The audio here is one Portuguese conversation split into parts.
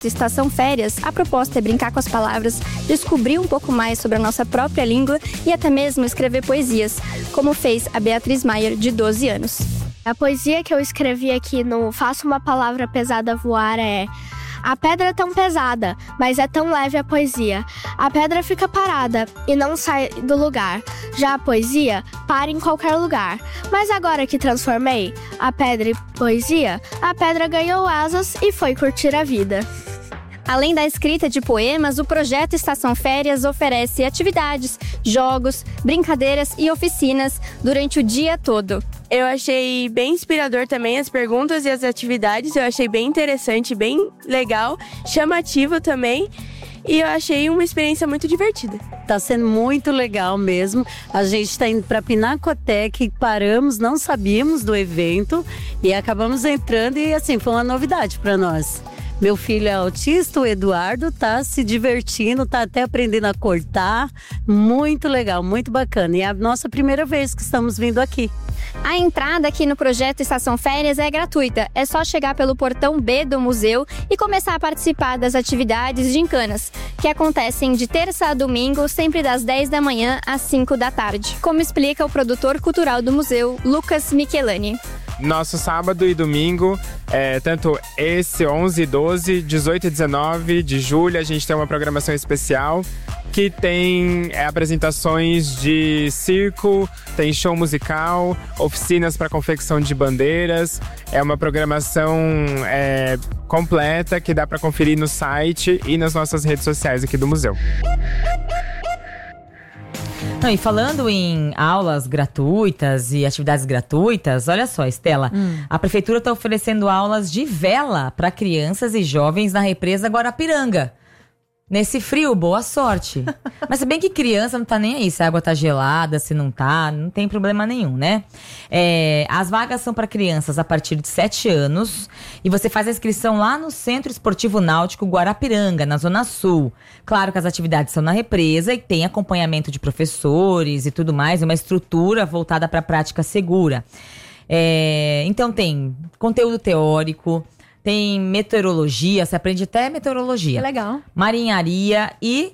Estação Férias, a proposta é brincar com as palavras, descobrir um pouco mais sobre a nossa própria língua e até mesmo escrever poesias, como fez a Beatriz Maier, de 12 anos. A poesia que eu escrevi aqui no Faça uma Palavra Pesada Voar é: a pedra é tão pesada, mas é tão leve a poesia. A pedra fica parada e não sai do lugar. Já a poesia para em qualquer lugar. Mas agora que transformei a pedra em poesia, a pedra ganhou asas e foi curtir a vida. Além da escrita de poemas, o projeto Estação Férias oferece atividades, jogos, brincadeiras e oficinas durante o dia todo. Eu achei bem inspirador também as perguntas e as atividades, eu achei bem interessante, bem legal, chamativo também. E eu achei uma experiência muito divertida. Tá sendo muito legal mesmo. A gente está indo para Pinacoteca, paramos, não sabíamos do evento e acabamos entrando e assim, foi uma novidade para nós. Meu filho é autista, o Eduardo, tá se divertindo, tá até aprendendo a cortar. Muito legal, muito bacana. E é a nossa primeira vez que estamos vindo aqui. A entrada aqui no projeto Estação Férias é gratuita. É só chegar pelo portão B do museu e começar a participar das atividades gincanas, que acontecem de terça a domingo, sempre das 10 da manhã às 5 da tarde. Como explica o produtor cultural do museu, Lucas Michelani. Nosso sábado e domingo, tanto esse 11, 12, 18 e 19 de julho, a gente tem uma programação especial que tem apresentações de circo, tem show musical, oficinas para confecção de bandeiras. É uma programação completa que dá para conferir no site e nas nossas redes sociais aqui do museu. Não, e falando em aulas gratuitas e atividades gratuitas, olha só, Estela, a prefeitura está oferecendo aulas de vela para crianças e jovens na represa Guarapiranga. Nesse frio, boa sorte. Mas se bem que criança não tá nem aí, se a água tá gelada, se não tá, não tem problema nenhum, né? As vagas são para crianças a partir de 7 anos e você faz a inscrição lá no Centro Esportivo Náutico Guarapiranga, na Zona Sul. Claro que as atividades são na represa e tem acompanhamento de professores e tudo mais, uma estrutura voltada para a prática segura. Então tem conteúdo teórico, tem meteorologia, você aprende até meteorologia. Que legal. Marinharia e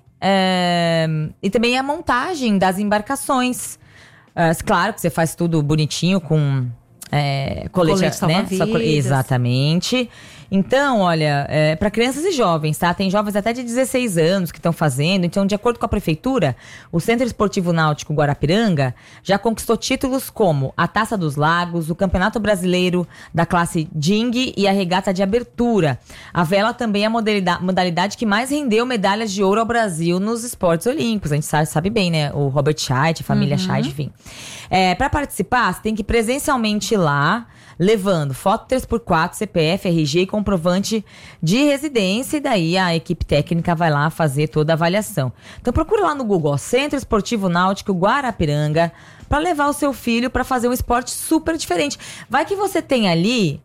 também a montagem das embarcações. Claro que você faz tudo bonitinho com colete salva-vidas. Exatamente. Então, olha, para crianças e jovens, tá? Tem jovens até de 16 anos que estão fazendo. Então, de acordo com a prefeitura, o Centro Esportivo Náutico Guarapiranga já conquistou títulos como a Taça dos Lagos, o Campeonato Brasileiro da classe Ding e a Regata de Abertura. A vela também é a modalidade que mais rendeu medalhas de ouro ao Brasil nos esportes olímpicos. A gente sabe bem, né? O Robert Scheidt, a família Scheidt, enfim. Para participar, você tem que ir presencialmente lá, levando foto 3x4, CPF, RG e comprovante de residência, e daí a equipe técnica vai lá fazer toda a avaliação. Então procura lá no Google, ó, Centro Esportivo Náutico Guarapiranga, para levar o seu filho para fazer um esporte super diferente. Vai que você tem ali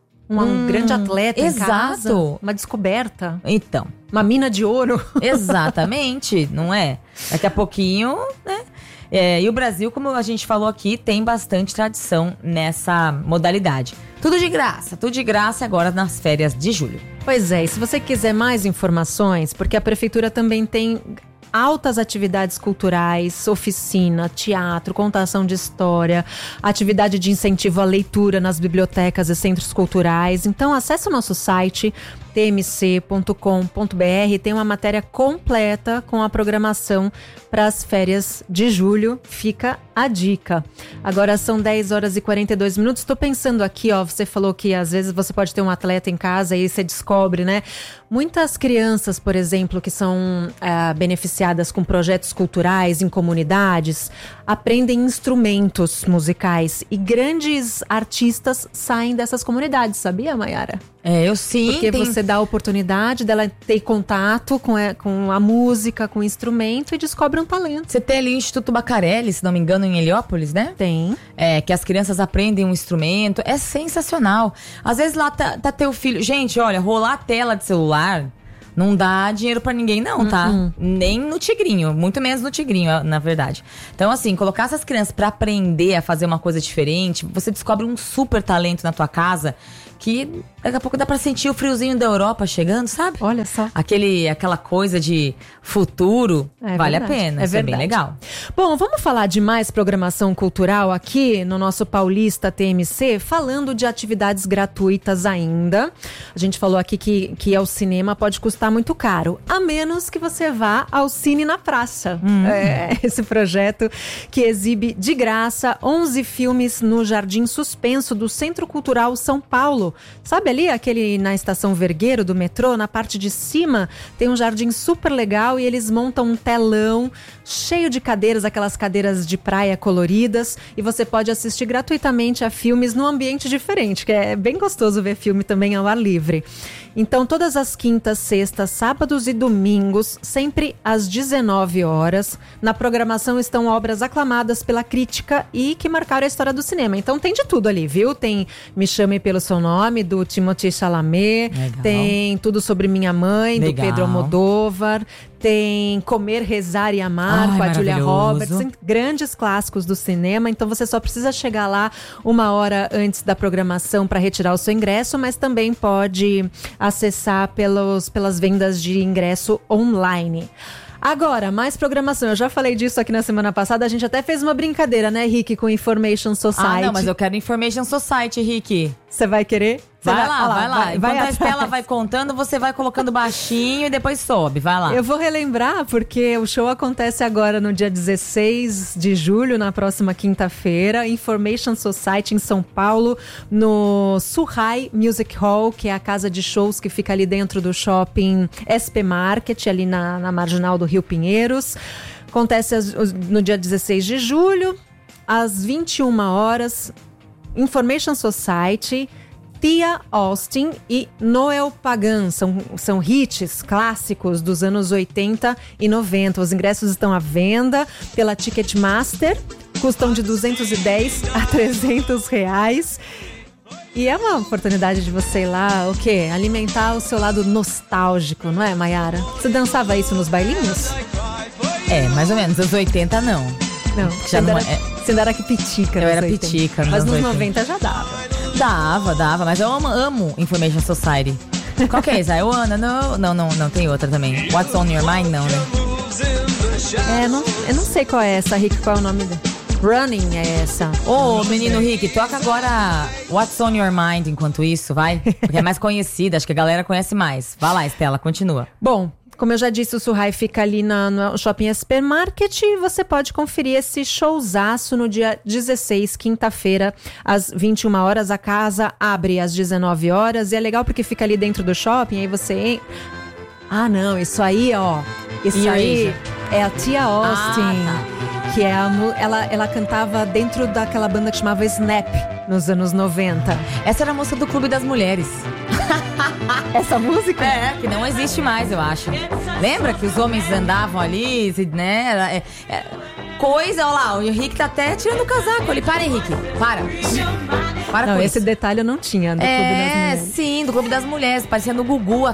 um grande atleta em casa, exato, uma descoberta. Então, uma mina de ouro. Exatamente, não é? Daqui a pouquinho, né? E o Brasil, como a gente falou aqui, tem bastante tradição nessa modalidade. Tudo de graça agora nas férias de julho. Pois é, e se você quiser mais informações, porque a prefeitura também tem altas atividades culturais, oficina, teatro, contação de história, atividade de incentivo à leitura nas bibliotecas e centros culturais. Então acesse o nosso site tmc.com.br, tem uma matéria completa com a programação para as férias de julho. Fica a dica. Agora são 10 horas e 42 minutos. Estou pensando aqui, ó, você falou que às vezes você pode ter um atleta em casa e você descobre, né? Muitas crianças, por exemplo, que são beneficiadas com projetos culturais em comunidades, aprendem instrumentos musicais e grandes artistas saem dessas comunidades, sabia, Mayara? Eu sim. Porque você dá a oportunidade dela ter contato com a música, com o instrumento e descobre um talento. Você tem ali o Instituto Bacarelli, se não me engano, em Heliópolis, né? Tem. Que as crianças aprendem um instrumento. É sensacional. Às vezes lá tá teu filho... Gente, olha, rolar a tela de celular não dá dinheiro pra ninguém não, tá? Nem no Tigrinho, muito menos no Tigrinho, na verdade. Então assim, colocar essas crianças pra aprender a fazer uma coisa diferente, você descobre um super talento na tua casa, que daqui a pouco dá pra sentir o friozinho da Europa chegando, sabe? Olha só. Aquela coisa de futuro, vale a pena, isso é bem legal. Bom, vamos falar de mais programação cultural aqui no nosso Paulista TMC, falando de atividades gratuitas ainda. A gente falou aqui que ir ao cinema pode custar muito caro, a menos que você vá ao Cine na Praça. Esse projeto que exibe de graça 11 filmes no Jardim Suspenso do Centro Cultural São Paulo. Sabe ali, aquele na Estação Vergueiro do metrô, na parte de cima, tem um jardim super legal e eles montam um telão cheio de cadeiras, aquelas cadeiras de praia coloridas, e você pode assistir gratuitamente a filmes num ambiente diferente, que é bem gostoso ver filme também ao ar livre. Então, todas as quintas, sextas, sábados e domingos, sempre às 19 horas, na programação estão obras aclamadas pela crítica e que marcaram a história do cinema. Então, tem de tudo ali, viu? Tem Me Chame Pelo Seu Nome, do Timothée Chalamet. Legal. Tem Tudo Sobre Minha Mãe, do Pedro Almodóvar. Tem Comer, Rezar e Amar, com a Julia Roberts. Grandes clássicos do cinema. Então você só precisa chegar lá 1 hora antes da programação para retirar o seu ingresso, mas também pode acessar pelas vendas de ingresso online. Agora, mais programação. Eu já falei disso aqui na semana passada. A gente até fez uma brincadeira, né, Rick, com Information Society. Não, mas eu quero Information Society, Rick. Você vai querer? Vai lá. Enquanto a Estela vai contando, você vai colocando baixinho e depois sobe. Vai lá. Eu vou relembrar, porque o show acontece agora no dia 16 de julho, na próxima quinta-feira. Information Society em São Paulo, no Surrai Music Hall, que é a casa de shows que fica ali dentro do shopping SP Market, ali na marginal do Rio Pinheiros. Acontece no dia 16 de julho, às 21 horas. Information Society, Tia Austin e Noel Pagan. São hits clássicos dos anos 80 e 90. Os ingressos estão à venda pela Ticketmaster. Custam de R$210 a R$300. E é uma oportunidade de você ir lá, o quê? Alimentar o seu lado nostálgico, não é, Mayara? Você dançava isso nos bailinhos? Mais ou menos. Nos 80, não. Não, já não você ainda era que pitica. Eu era pitica. Mas nos 90 já dava. Dava, mas eu amo Information Society. Qual que é essa? Eu amo, não, tem outra também. What's on Your Mind, não, né? Eu não sei qual é essa, Rick, qual é o nome dela. Running é essa. Menino Rick, toca agora What's on Your Mind enquanto isso, vai? Porque é mais conhecida, acho que a galera conhece mais. Vai lá, Estela, continua. Bom, como eu já disse, o Surrai fica ali no Shopping Supermarket e você pode conferir esse showzaço no dia 16, quinta-feira, às 21 horas. A casa abre às 19 horas e é legal porque fica ali dentro do shopping, aí você... não, isso aí, ó. Isso aí é a Tia Austin. Tá. Que é ela cantava dentro daquela banda que chamava Snap, nos anos 90. Essa era a moça do Clube das Mulheres. Essa música? Que não existe mais, eu acho. Lembra que os homens andavam ali, né? Coisa, olha lá, o Henrique tá até tirando o casaco ali. Para, Henrique, para não, com esse isso. Detalhe eu não tinha do Clube das Mulheres. Sim, do Clube das Mulheres. Parecia no Gugu à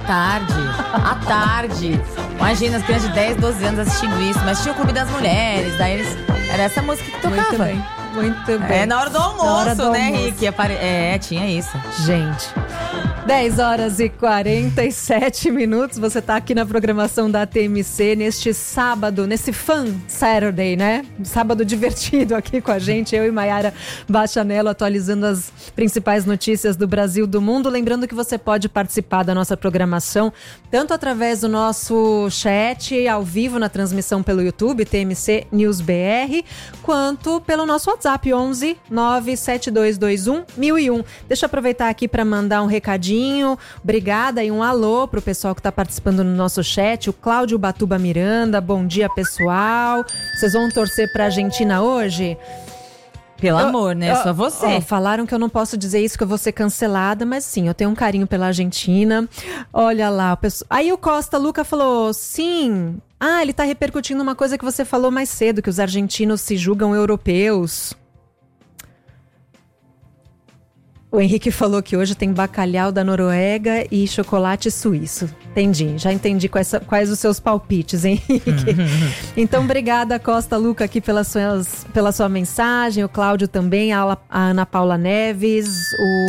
tarde. Imagina as crianças de 10, 12 anos assistindo isso. Mas tinha o Clube das Mulheres, daí era essa música que tocava. Muito bem. Na hora do almoço, né, Rick? Tinha isso. Gente, 10 horas e 47 minutos. Você tá aqui na programação da TMC neste sábado, nesse Fun Saturday, né? Sábado divertido aqui com a gente, eu e Mayara Bachanello, atualizando as principais notícias do Brasil e do mundo. Lembrando que você pode participar da nossa programação, tanto através do nosso chat ao vivo na transmissão pelo YouTube, TMC News BR, quanto pelo nosso WhatsApp 11 97221 1001. Deixa eu aproveitar aqui para mandar um recadinho. Obrigada e um alô pro pessoal que está participando no nosso chat. O Cláudio Batuba Miranda, bom dia, pessoal. Vocês vão torcer pra Argentina hoje? Pelo amor, né? Só você. Falaram que eu não posso dizer isso, que eu vou ser cancelada, mas sim, eu tenho um carinho pela Argentina. Olha lá, aí o Costa Luca falou, sim. Ele tá repercutindo uma coisa que você falou mais cedo, que os argentinos se julgam europeus. O Henrique falou que hoje tem bacalhau da Noruega e chocolate suíço. Entendi, já entendi quais os seus palpites, Henrique. Então, obrigada, Costa Luca, aqui pela sua mensagem. O Cláudio também, a Ana Paula Neves,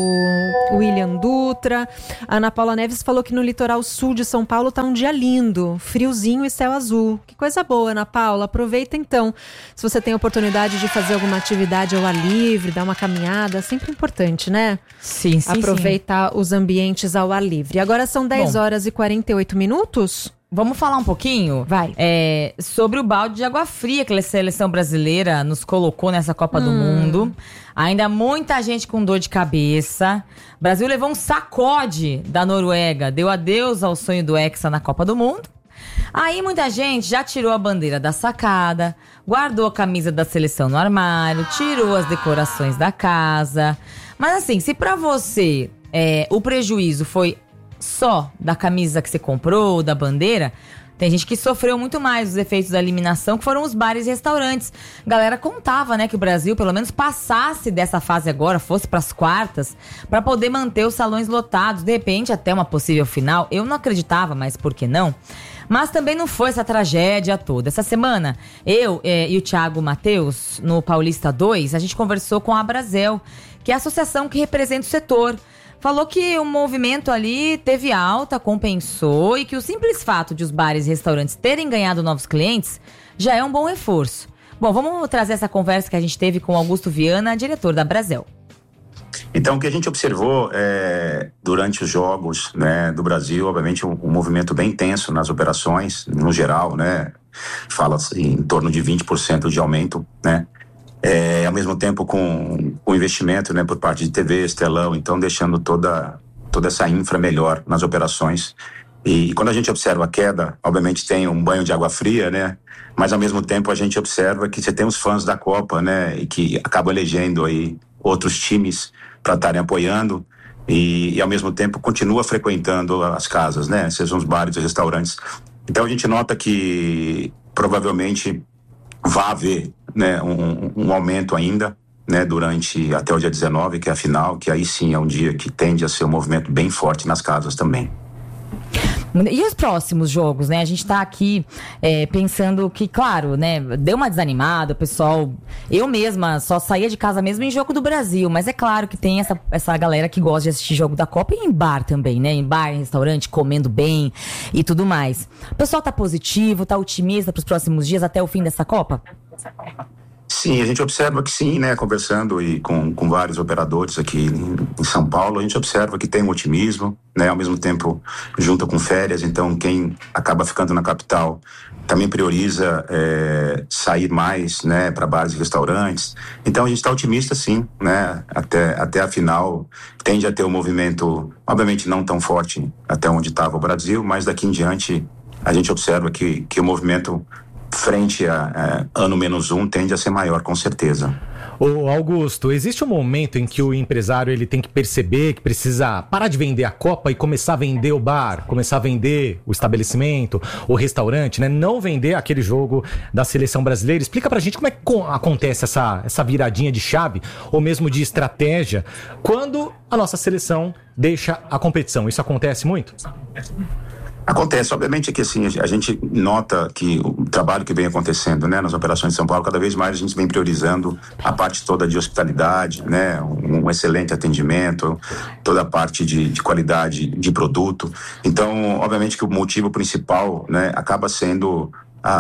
o William Dutra. A Ana Paula Neves falou que no litoral sul de São Paulo tá um dia lindo, friozinho e céu azul. Que coisa boa, Ana Paula. Aproveita então. Se você tem a oportunidade de fazer alguma atividade ao ar livre, dar uma caminhada, é sempre importante, né? Sim. Aproveitar os ambientes ao ar livre. Agora são 10 horas e 48 minutos. Vamos falar um pouquinho? Vai. Sobre o balde de água fria que a seleção brasileira nos colocou nessa Copa do Mundo. Ainda muita gente com dor de cabeça. O Brasil levou um sacode da Noruega. Deu adeus ao sonho do Hexa na Copa do Mundo. Aí muita gente já tirou a bandeira da sacada, guardou a camisa da seleção no armário, tirou as decorações da casa. Mas assim, se pra você o prejuízo foi só da camisa que você comprou, da bandeira, tem gente que sofreu muito mais os efeitos da eliminação, que foram os bares e restaurantes. A galera contava, né, que o Brasil pelo menos passasse dessa fase agora, fosse pras quartas, pra poder manter os salões lotados, de repente até uma possível final. Eu não acreditava, mas por que não? Mas também não foi essa tragédia toda. Essa semana, eu e o Thiago Matheus, no Paulista 2, a gente conversou com a Abrazel, que é a associação que representa o setor. Falou que o movimento ali teve alta, compensou e que o simples fato de os bares e restaurantes terem ganhado novos clientes já é um bom reforço. Bom, vamos trazer essa conversa que a gente teve com Augusto Viana, diretor da Abrazel. Então, o que a gente observou durante os jogos, né, do Brasil, obviamente um movimento bem intenso nas operações, no geral, né, fala-se em torno de 20% de aumento, né, ao mesmo tempo com o investimento, né, por parte de TV, telão, então deixando toda essa infra melhor nas operações. E quando a gente observa a queda, obviamente tem um banho de água fria, né, mas ao mesmo tempo a gente observa que você tem os fãs da Copa, né, e que acabam elegendo aí outros times para estarem apoiando e ao mesmo tempo continua frequentando as casas, né, sejam os bares e restaurantes. Então a gente nota que provavelmente vai haver, né, um aumento ainda, né, durante até o dia 19, que é a final, que aí sim é um dia que tende a ser um movimento bem forte nas casas também. E os próximos jogos, né? A gente tá aqui pensando que, claro, né? Deu uma desanimada, o pessoal... Eu mesma só saía de casa mesmo em jogo do Brasil. Mas é claro que tem essa galera que gosta de assistir jogo da Copa e em bar também, né? Em bar, em restaurante, comendo bem e tudo mais. O pessoal tá positivo, tá otimista pros próximos dias até o fim dessa Copa? Sim, a gente observa que sim, né, conversando e com vários operadores aqui em São Paulo, a gente observa que tem um otimismo, né, ao mesmo tempo junto com férias, então quem acaba ficando na capital também prioriza sair mais, né, para bares e restaurantes. Então a gente está otimista sim, né, até a final tende a ter um movimento, obviamente não tão forte até onde estava o Brasil, mas daqui em diante a gente observa que o movimento frente a ano -1 tende a ser maior, com certeza. Ô Augusto, existe um momento em que o empresário ele tem que perceber que precisa parar de vender a Copa e começar a vender o bar, começar a vender o estabelecimento, o restaurante, né? Não vender aquele jogo da seleção brasileira. Explica pra gente como é que acontece essa viradinha de chave, ou mesmo de estratégia, quando a nossa seleção deixa a competição. Isso acontece muito? Acontece, obviamente que assim, a gente nota que o trabalho que vem acontecendo, né, nas operações de São Paulo, cada vez mais a gente vem priorizando a parte toda de hospitalidade, né, um excelente atendimento, toda a parte de qualidade de produto. Então, obviamente que o motivo principal, né, acaba sendo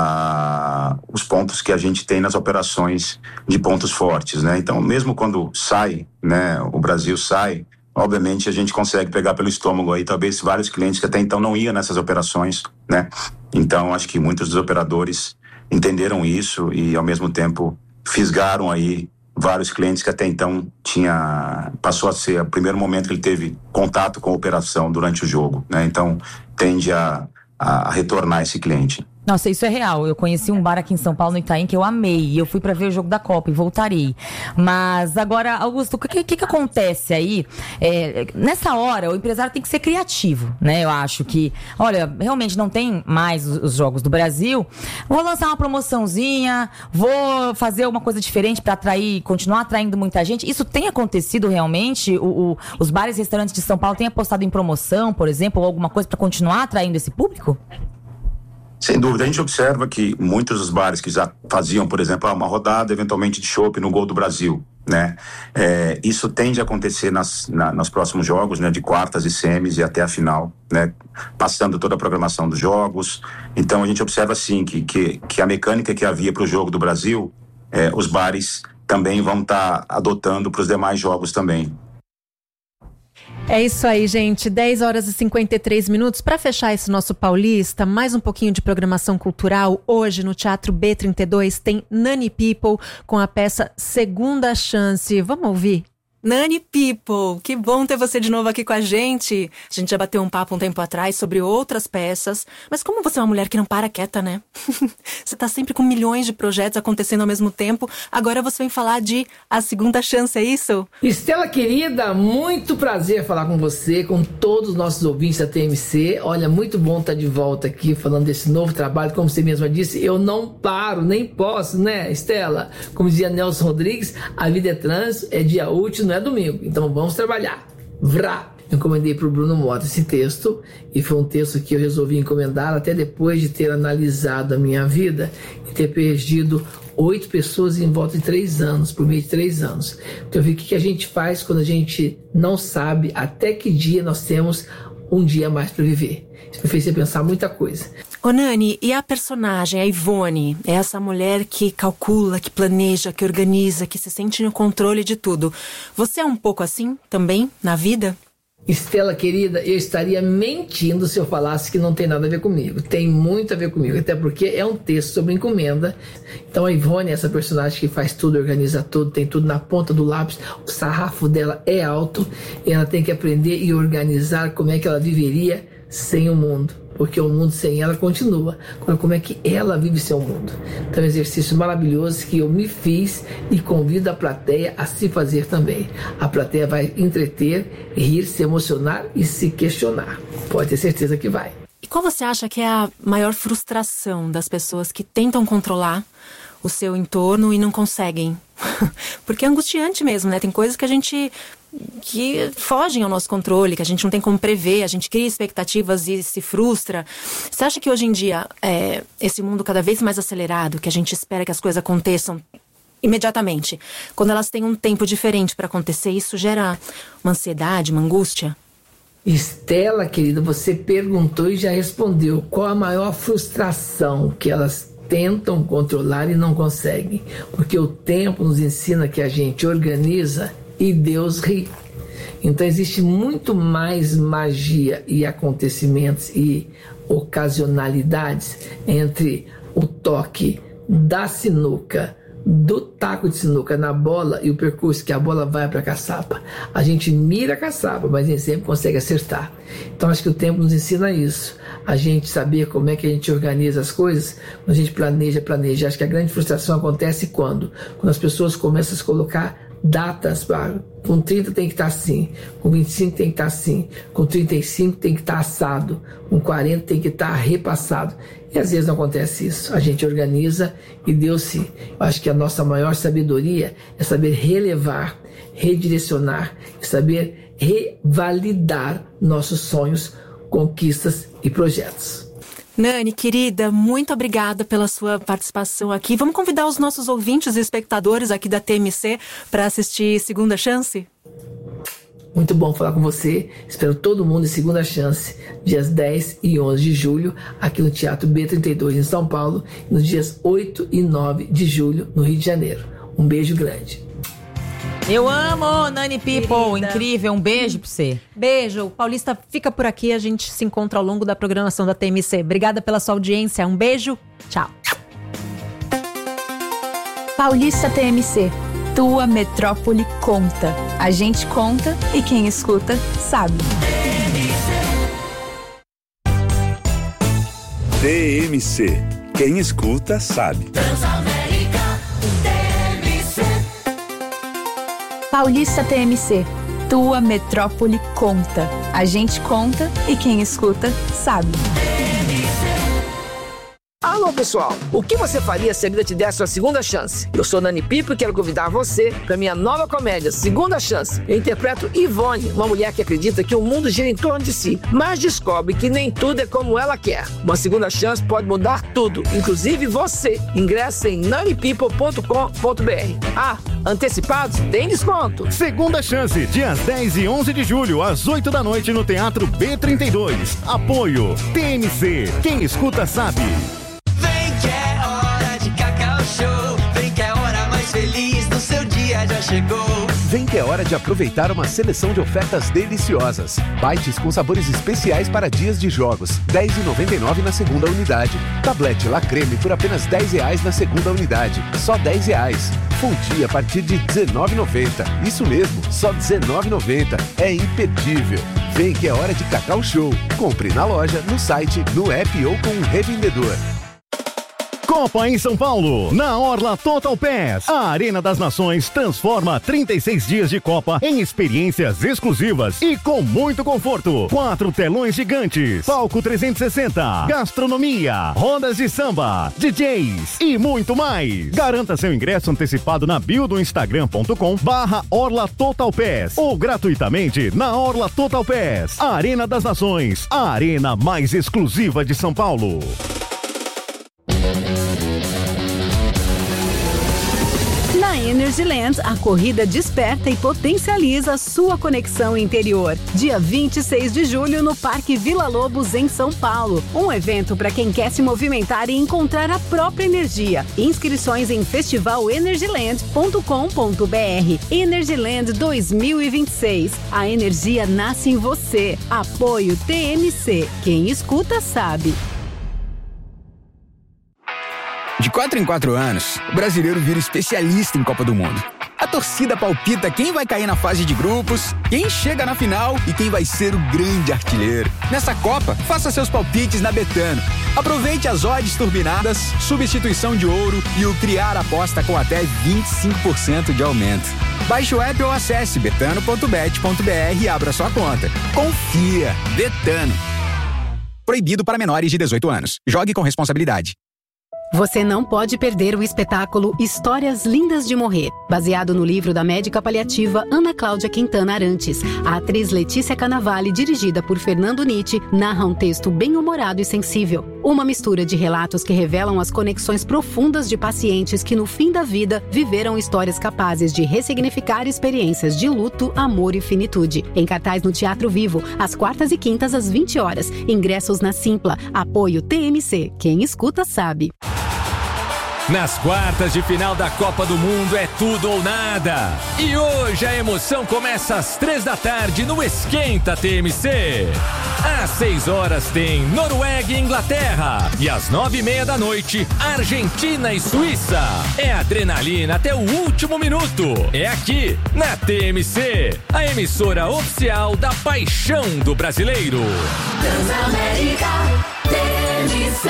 os pontos que a gente tem nas operações de pontos fortes, né. Então, mesmo quando sai, né, o Brasil sai, obviamente a gente consegue pegar pelo estômago aí talvez vários clientes que até então não iam nessas operações, né? Então acho que muitos dos operadores entenderam isso e ao mesmo tempo fisgaram aí vários clientes que até então passou a ser o primeiro momento que ele teve contato com a operação durante o jogo, né? Então tende a retornar esse cliente. Nossa, isso é real. Eu conheci um bar aqui em São Paulo, no Itaim, que eu amei. E eu fui pra ver o jogo da Copa e voltarei. Mas agora, Augusto, o que acontece aí? Nessa hora, o empresário tem que ser criativo, né? Eu acho que, olha, realmente não tem mais os jogos do Brasil. Vou lançar uma promoçãozinha, vou fazer uma coisa diferente pra continuar atraindo muita gente. Isso tem acontecido realmente? Os bares e restaurantes de São Paulo têm apostado em promoção, por exemplo, ou alguma coisa pra continuar atraindo esse público? Sem dúvida, a gente observa que muitos dos bares que já faziam, por exemplo, uma rodada eventualmente de chopp no Gol do Brasil, né? Isso tende a acontecer nos próximos jogos, né? De quartas e semis e até a final, né? Passando toda a programação dos jogos. Então a gente observa assim que a mecânica que havia para o jogo do Brasil, os bares também vão estar adotando para os demais jogos também. É isso aí, gente. 10 horas e 53 minutos. Para fechar esse nosso Paulista, mais um pouquinho de programação cultural. Hoje, no Teatro B32, tem Nani People com a peça Segunda Chance. Vamos ouvir? Nani People, que bom ter você de novo aqui com a gente. A gente já bateu um papo um tempo atrás sobre outras peças, mas como você é uma mulher que não para quieta, né? Você tá sempre com milhões de projetos acontecendo ao mesmo tempo, agora você vem falar de A Segunda Chance, é isso? Estela querida, muito prazer falar com você, com todos os nossos ouvintes da TMC. Olha, muito bom estar de volta aqui falando desse novo trabalho. Como você mesma disse, eu não paro, nem posso, né, Estela? Como dizia Nelson Rodrigues, a vida é trânsito, é dia útil, não é domingo, então vamos trabalhar. Vrá! Eu encomendei para o Bruno Mota esse texto, e foi um texto que eu resolvi encomendar até depois de ter analisado a minha vida e ter perdido 8 pessoas em volta de 3 anos, por meio de 3 anos. Então eu vi o que a gente faz quando a gente não sabe até que dia nós temos um dia a mais para viver. Isso me fez pensar muita coisa. Ô Nani, e a personagem, a Ivone, é essa mulher que calcula, que planeja, que organiza, que se sente no controle de tudo. Você é um pouco assim também na vida? Estela querida, eu estaria mentindo se eu falasse que não tem nada a ver comigo. Tem muito a ver comigo, até porque é um texto sobre encomenda. Então a Ivone é essa personagem que faz tudo, organiza tudo, tem tudo na ponta do lápis. O sarrafo dela é alto e ela tem que aprender e organizar como é que ela viveria sem o mundo. Porque o mundo sem ela continua. Agora, como é que ela vive sem o mundo? Então, é um exercício maravilhoso que eu me fiz e convido a plateia a se fazer também. A plateia vai entreter, rir, se emocionar e se questionar. Pode ter certeza que vai. E qual você acha que é a maior frustração das pessoas que tentam controlar o seu entorno e não conseguem? Porque é angustiante mesmo, né? Tem coisas que fogem ao nosso controle, que a gente não tem como prever, a gente cria expectativas e se frustra. Você acha que hoje em dia, esse mundo cada vez mais acelerado, que a gente espera que as coisas aconteçam imediatamente, quando elas têm um tempo diferente para acontecer, isso gera uma ansiedade, uma angústia? Estela, querida, você perguntou e já respondeu. Qual a maior frustração que elas tentam controlar e não conseguem? Porque o tempo nos ensina que a gente organiza e Deus ri. Então existe muito mais magia e acontecimentos e ocasionalidades entre o toque da sinuca, do taco de sinuca na bola e o percurso que a bola vai para a caçapa. A gente mira a caçapa, mas nem sempre consegue acertar. Então acho que o tempo nos ensina isso. A gente saber como é que a gente organiza as coisas, quando a gente planeja. Acho que a grande frustração acontece quando as pessoas começam a se colocar datas, com 30 tem que estar assim, com 25 tem que estar assim, com 35 tem que estar assado, com 40 tem que estar repassado. E às vezes não acontece isso. A gente organiza e Deus Eu acho que a nossa maior sabedoria é saber relevar, redirecionar e saber revalidar nossos sonhos, conquistas e projetos. Nani, querida, muito obrigada pela sua participação aqui. Vamos convidar os nossos ouvintes e espectadores aqui da TMC para assistir Segunda Chance? Muito bom falar com você. Espero todo mundo em Segunda Chance, dias 10 e 11 de julho, aqui no Teatro B32 em São Paulo, e nos dias 8 e 9 de julho no Rio de Janeiro. Um beijo grande. Eu amo Nani People, incrível, um beijo pra você. Beijo, o Paulista fica por aqui, a gente se encontra ao longo da programação da TMC. Obrigada pela sua audiência, um beijo, tchau. Paulista TMC, tua metrópole conta. A gente conta e quem escuta sabe. TMC. Quem escuta sabe. Transamérica TMC. Paulista TMC. Tua metrópole conta. A gente conta e quem escuta sabe. Alô, pessoal! O que você faria se a vida te desse uma segunda chance? Eu sou Nani Pipo e quero convidar você para minha nova comédia, Segunda Chance. Eu interpreto Ivone, uma mulher que acredita que o mundo gira em torno de si, mas descobre que nem tudo é como ela quer. Uma segunda chance pode mudar tudo, inclusive você. Ingresse em nanipipo.com.br. Ah, antecipados? Tem desconto! Segunda Chance, dias 10 e 11 de julho, às 8 da noite no Teatro B32. Apoio TMC. Quem escuta sabe. Feliz no seu dia já chegou. Vem que é hora de aproveitar uma seleção de ofertas deliciosas. Bites com sabores especiais para dias de jogos. R$ 10,99 na segunda unidade. Tablete La Creme por apenas R$ 10 na segunda unidade. Só R$ 10. Fundi a partir de R$ 19,90. Isso mesmo, só R$ 19,90. É imperdível. Vem que é hora de Cacau Show. Compre na loja, no site, no app ou com um revendedor. Copa em São Paulo, na Orla Total Pass. A Arena das Nações transforma 36 dias de Copa em experiências exclusivas e com muito conforto. 4 telões gigantes, palco 360, gastronomia, rodas de samba, DJs e muito mais. Garanta seu ingresso antecipado na bio do instagram.com/Orla Total Pass ou gratuitamente na Orla Total Pass. A Arena das Nações, a arena mais exclusiva de São Paulo. Na Energyland, a corrida desperta e potencializa sua conexão interior. Dia 26 de julho no Parque Vila Lobos, em São Paulo. Um evento para quem quer se movimentar e encontrar a própria energia. Inscrições em festivalenergyland.com.br. Energyland 2026. A energia nasce em você. Apoio TMC. Quem escuta sabe. De 4 em 4 anos, o brasileiro vira especialista em Copa do Mundo. A torcida palpita quem vai cair na fase de grupos, quem chega na final e quem vai ser o grande artilheiro. Nessa Copa, faça seus palpites na Betano. Aproveite as odds turbinadas, substituição de ouro e o criar aposta com até 25% de aumento. Baixe o app ou acesse betano.bet.br e abra sua conta. Confia! Betano. Proibido para menores de 18 anos. Jogue com responsabilidade. Você não pode perder o espetáculo Histórias Lindas de Morrer, baseado no livro da médica paliativa Ana Cláudia Quintana Arantes. A atriz Letícia Cannavale, dirigida por Fernando Nitti, narra um texto bem-humorado e sensível. Uma mistura de relatos que revelam as conexões profundas de pacientes que, no fim da vida, viveram histórias capazes de ressignificar experiências de luto, amor e finitude. Em cartaz no Teatro Vivo, às quartas e quintas, às 20 horas. Ingressos na Simpla. Apoio TMC. Quem escuta sabe. Nas quartas de final da Copa do Mundo é tudo ou nada. E hoje a emoção começa às 3 da tarde no Esquenta TMC. Às 6 horas tem Noruega e Inglaterra. E às 9:30 da noite, Argentina e Suíça. É adrenalina até o último minuto. É aqui, na TMC, a emissora oficial da paixão do brasileiro. Transamérica TMC.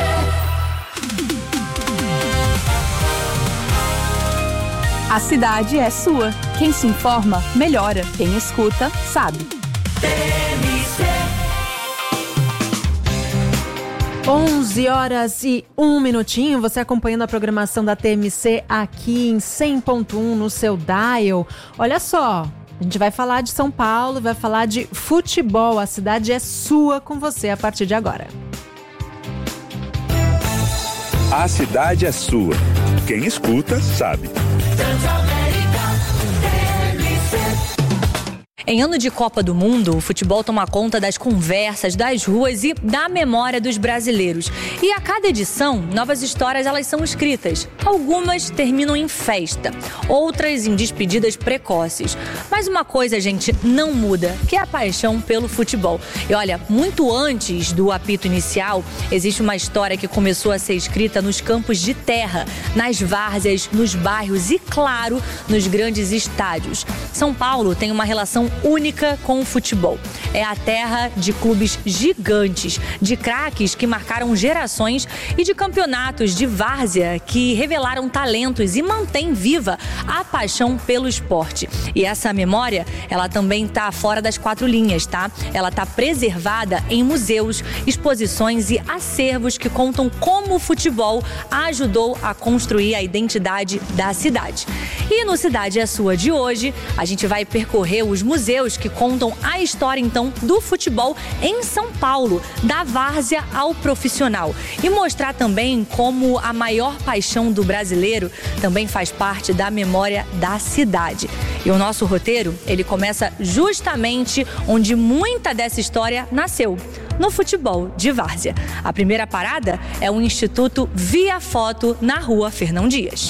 A cidade é sua. Quem se informa, melhora. Quem escuta, sabe. 11 horas e 1 minutinho. Você acompanhando a programação da TMC aqui em 100.1 no seu dial. Olha só, a gente vai falar de São Paulo, vai falar de futebol. A cidade é sua, com você a partir de agora. A cidade é sua. Quem escuta, sabe. Em ano de Copa do Mundo, o futebol toma conta das conversas, das ruas e da memória dos brasileiros. E a cada edição, novas histórias elas são escritas. Algumas terminam em festa, outras em despedidas precoces. Mas uma coisa, gente, não muda, que é a paixão pelo futebol. E olha, muito antes do apito inicial, existe uma história que começou a ser escrita nos campos de terra, nas várzeas, nos bairros e, claro, nos grandes estádios. São Paulo tem uma relação única com o futebol. É a terra de clubes gigantes, de craques que marcaram gerações e de campeonatos de várzea que revelaram talentos e mantém viva a paixão pelo esporte. E essa memória, ela também está fora das 4 linhas, tá? Ela está preservada em museus, exposições e acervos que contam como o futebol ajudou a construir a identidade da cidade. E no Cidade é Sua de hoje, a gente vai percorrer os museus que contam a história, então, do futebol em São Paulo, da várzea ao profissional. E mostrar também como a maior paixão do brasileiro também faz parte da memória da cidade. E o nosso roteiro, ele começa justamente onde muita dessa história nasceu, no futebol de várzea. A primeira parada é o Instituto Via Foto, na Rua Fernão Dias.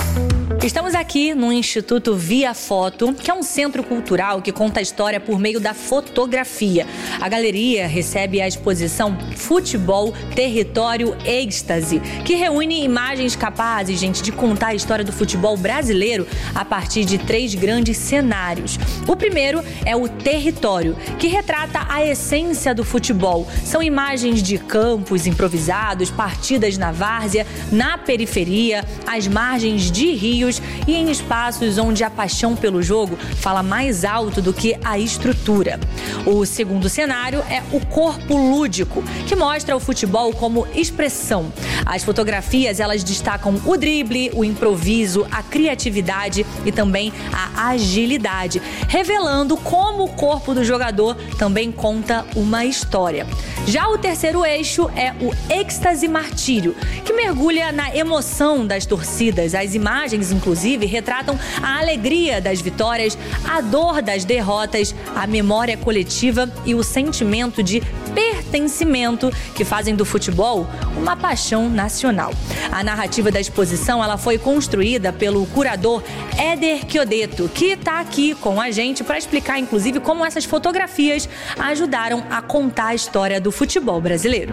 Estamos aqui no Instituto Via Foto, que é um centro cultural que conta a história por meio da fotografia. A galeria recebe a exposição Futebol, Território, Êxtase, que reúne imagens capazes, de contar a história do futebol brasileiro a partir de 3 grandes cenários. O primeiro é o Território, que retrata a essência do futebol. São imagens de campos improvisados, partidas na várzea, na periferia, às margens de rios e em espaços onde a paixão pelo jogo fala mais alto do que a estrutura. O segundo cenário é o Corpo Lúdico, que mostra o futebol como expressão. As fotografias, elas destacam o drible, o improviso, a criatividade e também a agilidade, revelando como o corpo do jogador também conta uma história. Já o terceiro eixo é o Êxtase Martírio, que mergulha na emoção das torcidas. As imagens, inclusive, retratam a alegria das vitórias, a dor das derrotas, a memória coletiva e o sentimento de pertencimento que fazem do futebol uma paixão nacional. A narrativa da exposição, ela foi construída pelo curador Éder Chiodeto, que está aqui com a gente para explicar, inclusive, como essas fotografias ajudaram a contar a história do futebol brasileiro.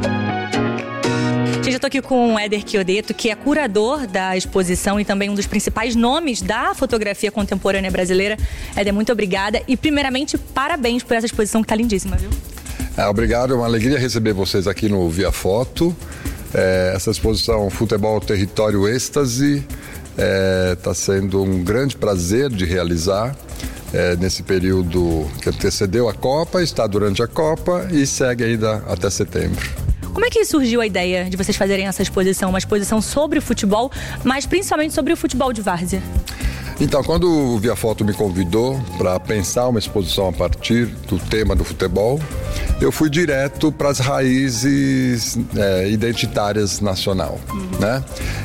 Gente, eu tô aqui com o Éder Chiodeto, que é curador da exposição e também um dos principais nomes da fotografia contemporânea brasileira. Éder, muito obrigada e, primeiramente, parabéns por essa exposição que tá lindíssima, viu? Obrigado, é uma alegria receber vocês aqui no Via Foto. Essa exposição Futebol, Território, Êxtase está sendo um grande prazer de realizar nesse período que antecedeu a Copa, está durante a Copa e segue ainda até setembro. Como é que surgiu a ideia de vocês fazerem essa exposição? Uma exposição sobre o futebol, mas principalmente sobre o futebol de várzea? Então, quando o Via Foto me convidou para pensar uma exposição a partir do tema do futebol, eu fui direto para as raízes identitárias nacional, né?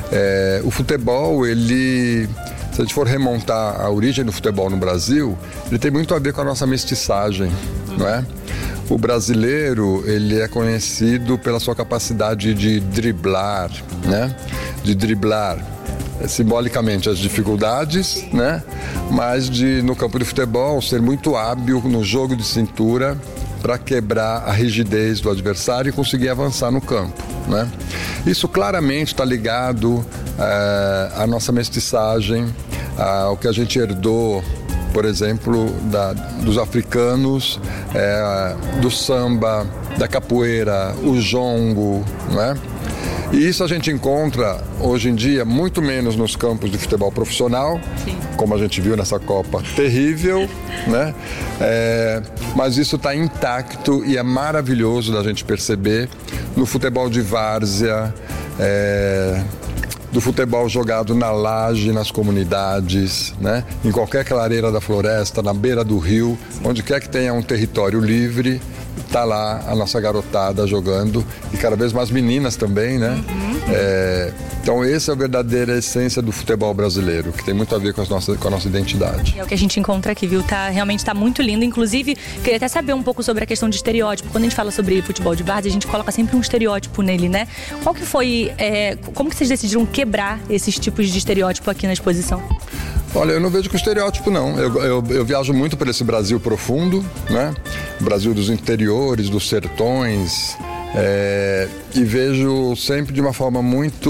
O futebol, se a gente for remontar a origem do futebol no Brasil, ele tem muito a ver com a nossa mestiçagem, não é? O brasileiro, ele é conhecido pela sua capacidade de driblar, né? De driblar simbolicamente as dificuldades, né? Mas no campo de futebol ser muito hábil no jogo de cintura para quebrar a rigidez do adversário e conseguir avançar no campo, né? Isso claramente está ligado à nossa mestiçagem, ao que a gente herdou, por exemplo, dos africanos, do samba, da capoeira, o jongo, né? E isso a gente encontra hoje em dia muito menos nos campos de futebol profissional, sim, como a gente viu nessa Copa terrível, né? Mas isso está intacto e é maravilhoso da gente perceber no futebol de várzea, do futebol jogado na laje, nas comunidades, né? Em qualquer clareira da floresta, na beira do rio, onde quer que tenha um território livre, tá lá a nossa garotada jogando e cada vez mais meninas também, né? Então essa é a verdadeira essência do futebol brasileiro, que tem muito a ver com a nossa identidade. É o que a gente encontra aqui, viu? Realmente tá muito lindo. Inclusive, queria até saber um pouco sobre a questão de estereótipo. Quando a gente fala sobre futebol de várzea, a gente coloca sempre um estereótipo nele, né? Qual que foi, como que vocês decidiram quebrar esses tipos de estereótipo aqui na exposição? Olha, eu não vejo com estereótipo, não. Eu viajo muito por esse Brasil profundo, né? Brasil dos interiores, dos sertões, e vejo sempre de uma forma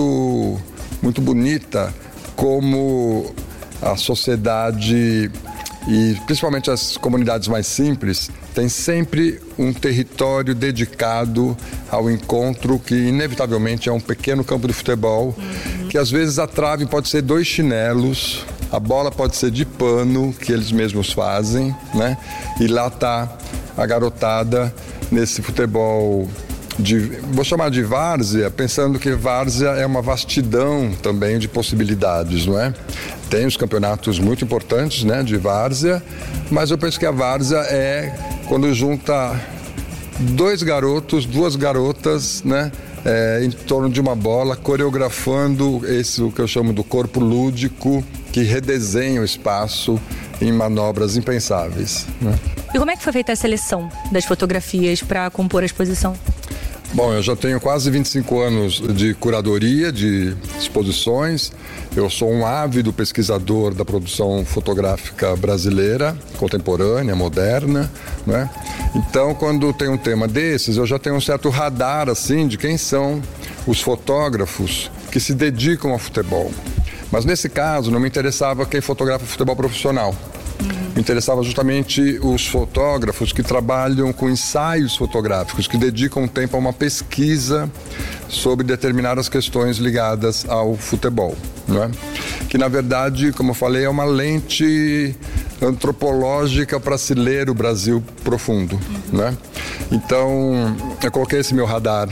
muito, muito bonita como a sociedade E principalmente as comunidades mais simples têm sempre um território dedicado ao encontro, que inevitavelmente é um pequeno campo de futebol, que às vezes a trave pode ser 2 chinelos, a bola pode ser de pano, que eles mesmos fazem, né? E lá está a garotada nesse futebol vou chamar de várzea, pensando que várzea é uma vastidão também de possibilidades, não é? Tem os campeonatos muito importantes, né, de várzea, mas eu penso que a várzea é quando junta 2 garotos, 2 garotas, né, em torno de uma bola, coreografando o que eu chamo do corpo lúdico, que redesenha o espaço em manobras impensáveis, né? E como é que foi feita a seleção das fotografias para compor a exposição? Bom, eu já tenho quase 25 anos de curadoria, de exposições. Eu sou um ávido pesquisador da produção fotográfica brasileira, contemporânea, moderna, né? Então, quando tem um tema desses, eu já tenho um certo radar, assim, de quem são os fotógrafos que se dedicam ao futebol. Mas nesse caso, não me interessava quem fotografa futebol profissional. Me interessava justamente os fotógrafos que trabalham com ensaios fotográficos, que dedicam tempo a uma pesquisa sobre determinadas questões ligadas ao futebol, não é? Que, na verdade, como eu falei, é uma lente antropológica para se ler o Brasil profundo, né? Então, eu coloquei esse meu radar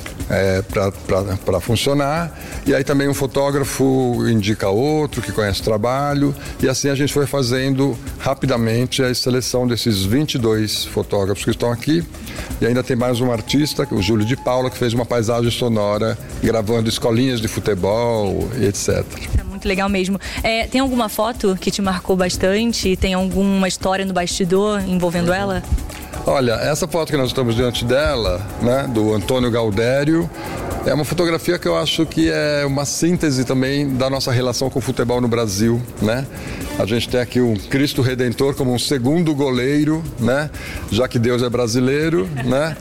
para funcionar, e aí também um fotógrafo indica outro que conhece o trabalho, e assim a gente foi fazendo rapidamente a seleção desses 22 fotógrafos que estão aqui, e ainda tem mais um artista, o Júlio de Paula, que fez uma paisagem sonora gravando escolinhas de futebol e etc. É muito legal mesmo. Tem alguma foto que te marcou bastante? Tem alguma história no bastidor envolvendo ela? Olha, essa foto que nós estamos diante dela, né, do Antônio Gaudério, é uma fotografia que eu acho que é uma síntese também da nossa relação com o futebol no Brasil, né? A gente tem aqui o Cristo Redentor como um segundo goleiro, né? Já que Deus é brasileiro, né?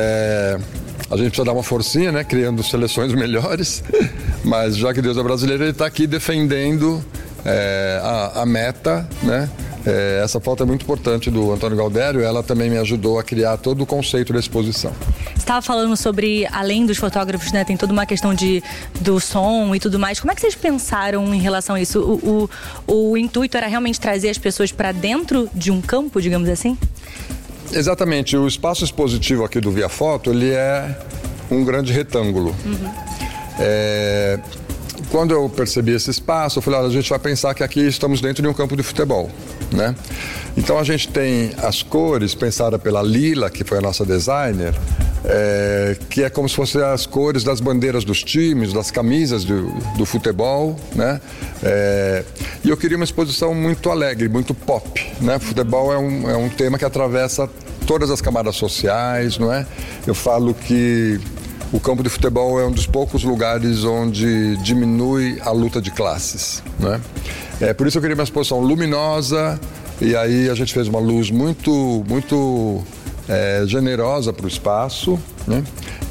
A gente precisa dar uma forcinha, né? Criando seleções melhores, mas já que Deus é brasileiro, ele está aqui defendendo a meta, né? Essa foto é muito importante do Antônio Gaudério, ela também me ajudou a criar todo o conceito da exposição. Você estava falando sobre, além dos fotógrafos, né, tem toda uma questão do som e tudo mais. Como é que vocês pensaram em relação a isso? O intuito era realmente trazer as pessoas para dentro de um campo, digamos assim? Exatamente, o espaço expositivo aqui do Via Foto, ele é um grande retângulo. Quando eu percebi esse espaço, eu falei, olha, a gente vai pensar que aqui estamos dentro de um campo de futebol, né? Então a gente tem as cores pensadas pela Lila, que foi a nossa designer, que é como se fossem as cores das bandeiras dos times, das camisas do futebol, né? E eu queria uma exposição muito alegre, muito pop, né? Futebol é um tema que atravessa todas as camadas sociais, não é? Eu falo que o campo de futebol é um dos poucos lugares onde diminui a luta de classes, né? Por isso eu queria uma exposição luminosa, e aí a gente fez uma luz muito, muito generosa para o espaço, né?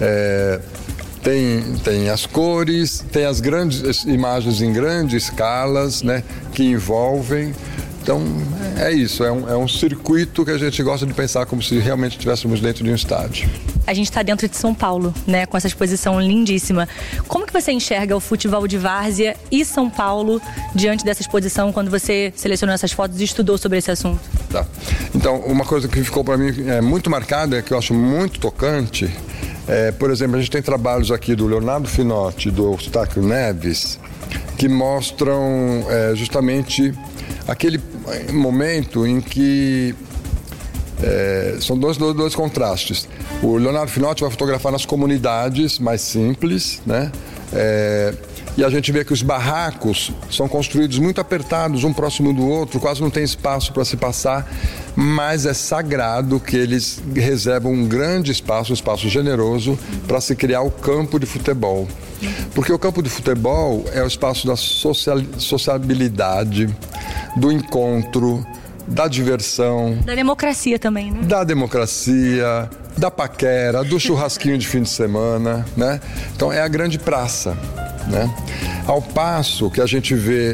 Tem as cores, tem as grandes imagens em grandes escalas, né? Que envolvem. Então, é isso, é um circuito que a gente gosta de pensar como se realmente estivéssemos dentro de um estádio. A gente está dentro de São Paulo, né, com essa exposição lindíssima. Como que você enxerga o futebol de várzea e São Paulo diante dessa exposição, quando você selecionou essas fotos e estudou sobre esse assunto? Tá. Então, uma coisa que ficou para mim muito marcada, que eu acho muito tocante, por exemplo, a gente tem trabalhos aqui do Leonardo Finotti, do Eustáquio Neves, que mostram justamente aquele momento em que são dois contrastes. O Leonardo Finotti vai fotografar nas comunidades mais simples, né? E a gente vê que os barracos são construídos muito apertados, um próximo do outro, quase não tem espaço para se passar, mas é sagrado que eles reservam um grande espaço, um espaço generoso, para se criar o campo de futebol. Porque o campo de futebol é o espaço da sociabilidade, do encontro, da diversão. Da democracia também, né? Da democracia, da paquera, do churrasquinho de fim de semana, né? Então é a grande praça, né? Ao passo que a gente vê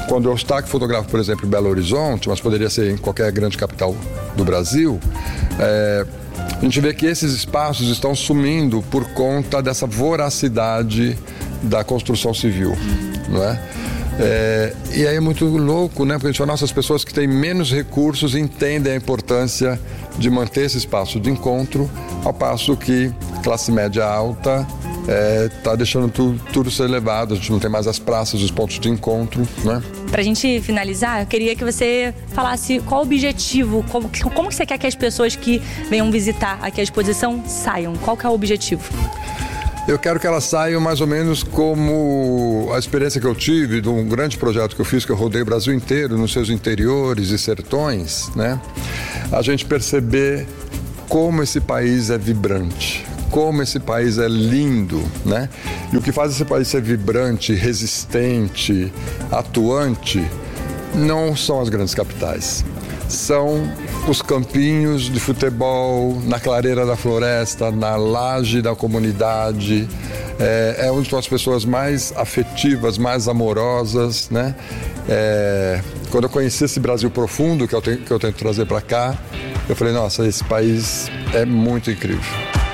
quando eu estou fotografo, por exemplo, em Belo Horizonte, mas poderia ser em qualquer grande capital do Brasil, a gente vê que esses espaços estão sumindo por conta dessa voracidade da construção civil, não é? E aí é muito louco, né? Porque a gente fala, nossa, as pessoas que têm menos recursos entendem a importância de manter esse espaço de encontro, ao passo que classe média alta está deixando tudo ser levado, a gente não tem mais as praças, os pontos de encontro, né? Pra gente finalizar, eu queria que você falasse qual o objetivo, como que você quer que as pessoas que venham visitar aqui a exposição saiam, qual que é o objetivo? Eu quero que elas saiam mais ou menos como a experiência que eu tive de um grande projeto que eu fiz, que eu rodei o Brasil inteiro, nos seus interiores e sertões, né? A gente perceber como esse país é vibrante, como esse país é lindo, né? E o que faz esse país ser vibrante, resistente, atuante, não são as grandes capitais. São os campinhos de futebol, na clareira da floresta, na laje da comunidade. É onde estão as pessoas mais afetivas, mais amorosas, né? Quando eu conheci esse Brasil profundo que eu tento trazer para cá, eu falei, nossa, esse país é muito incrível.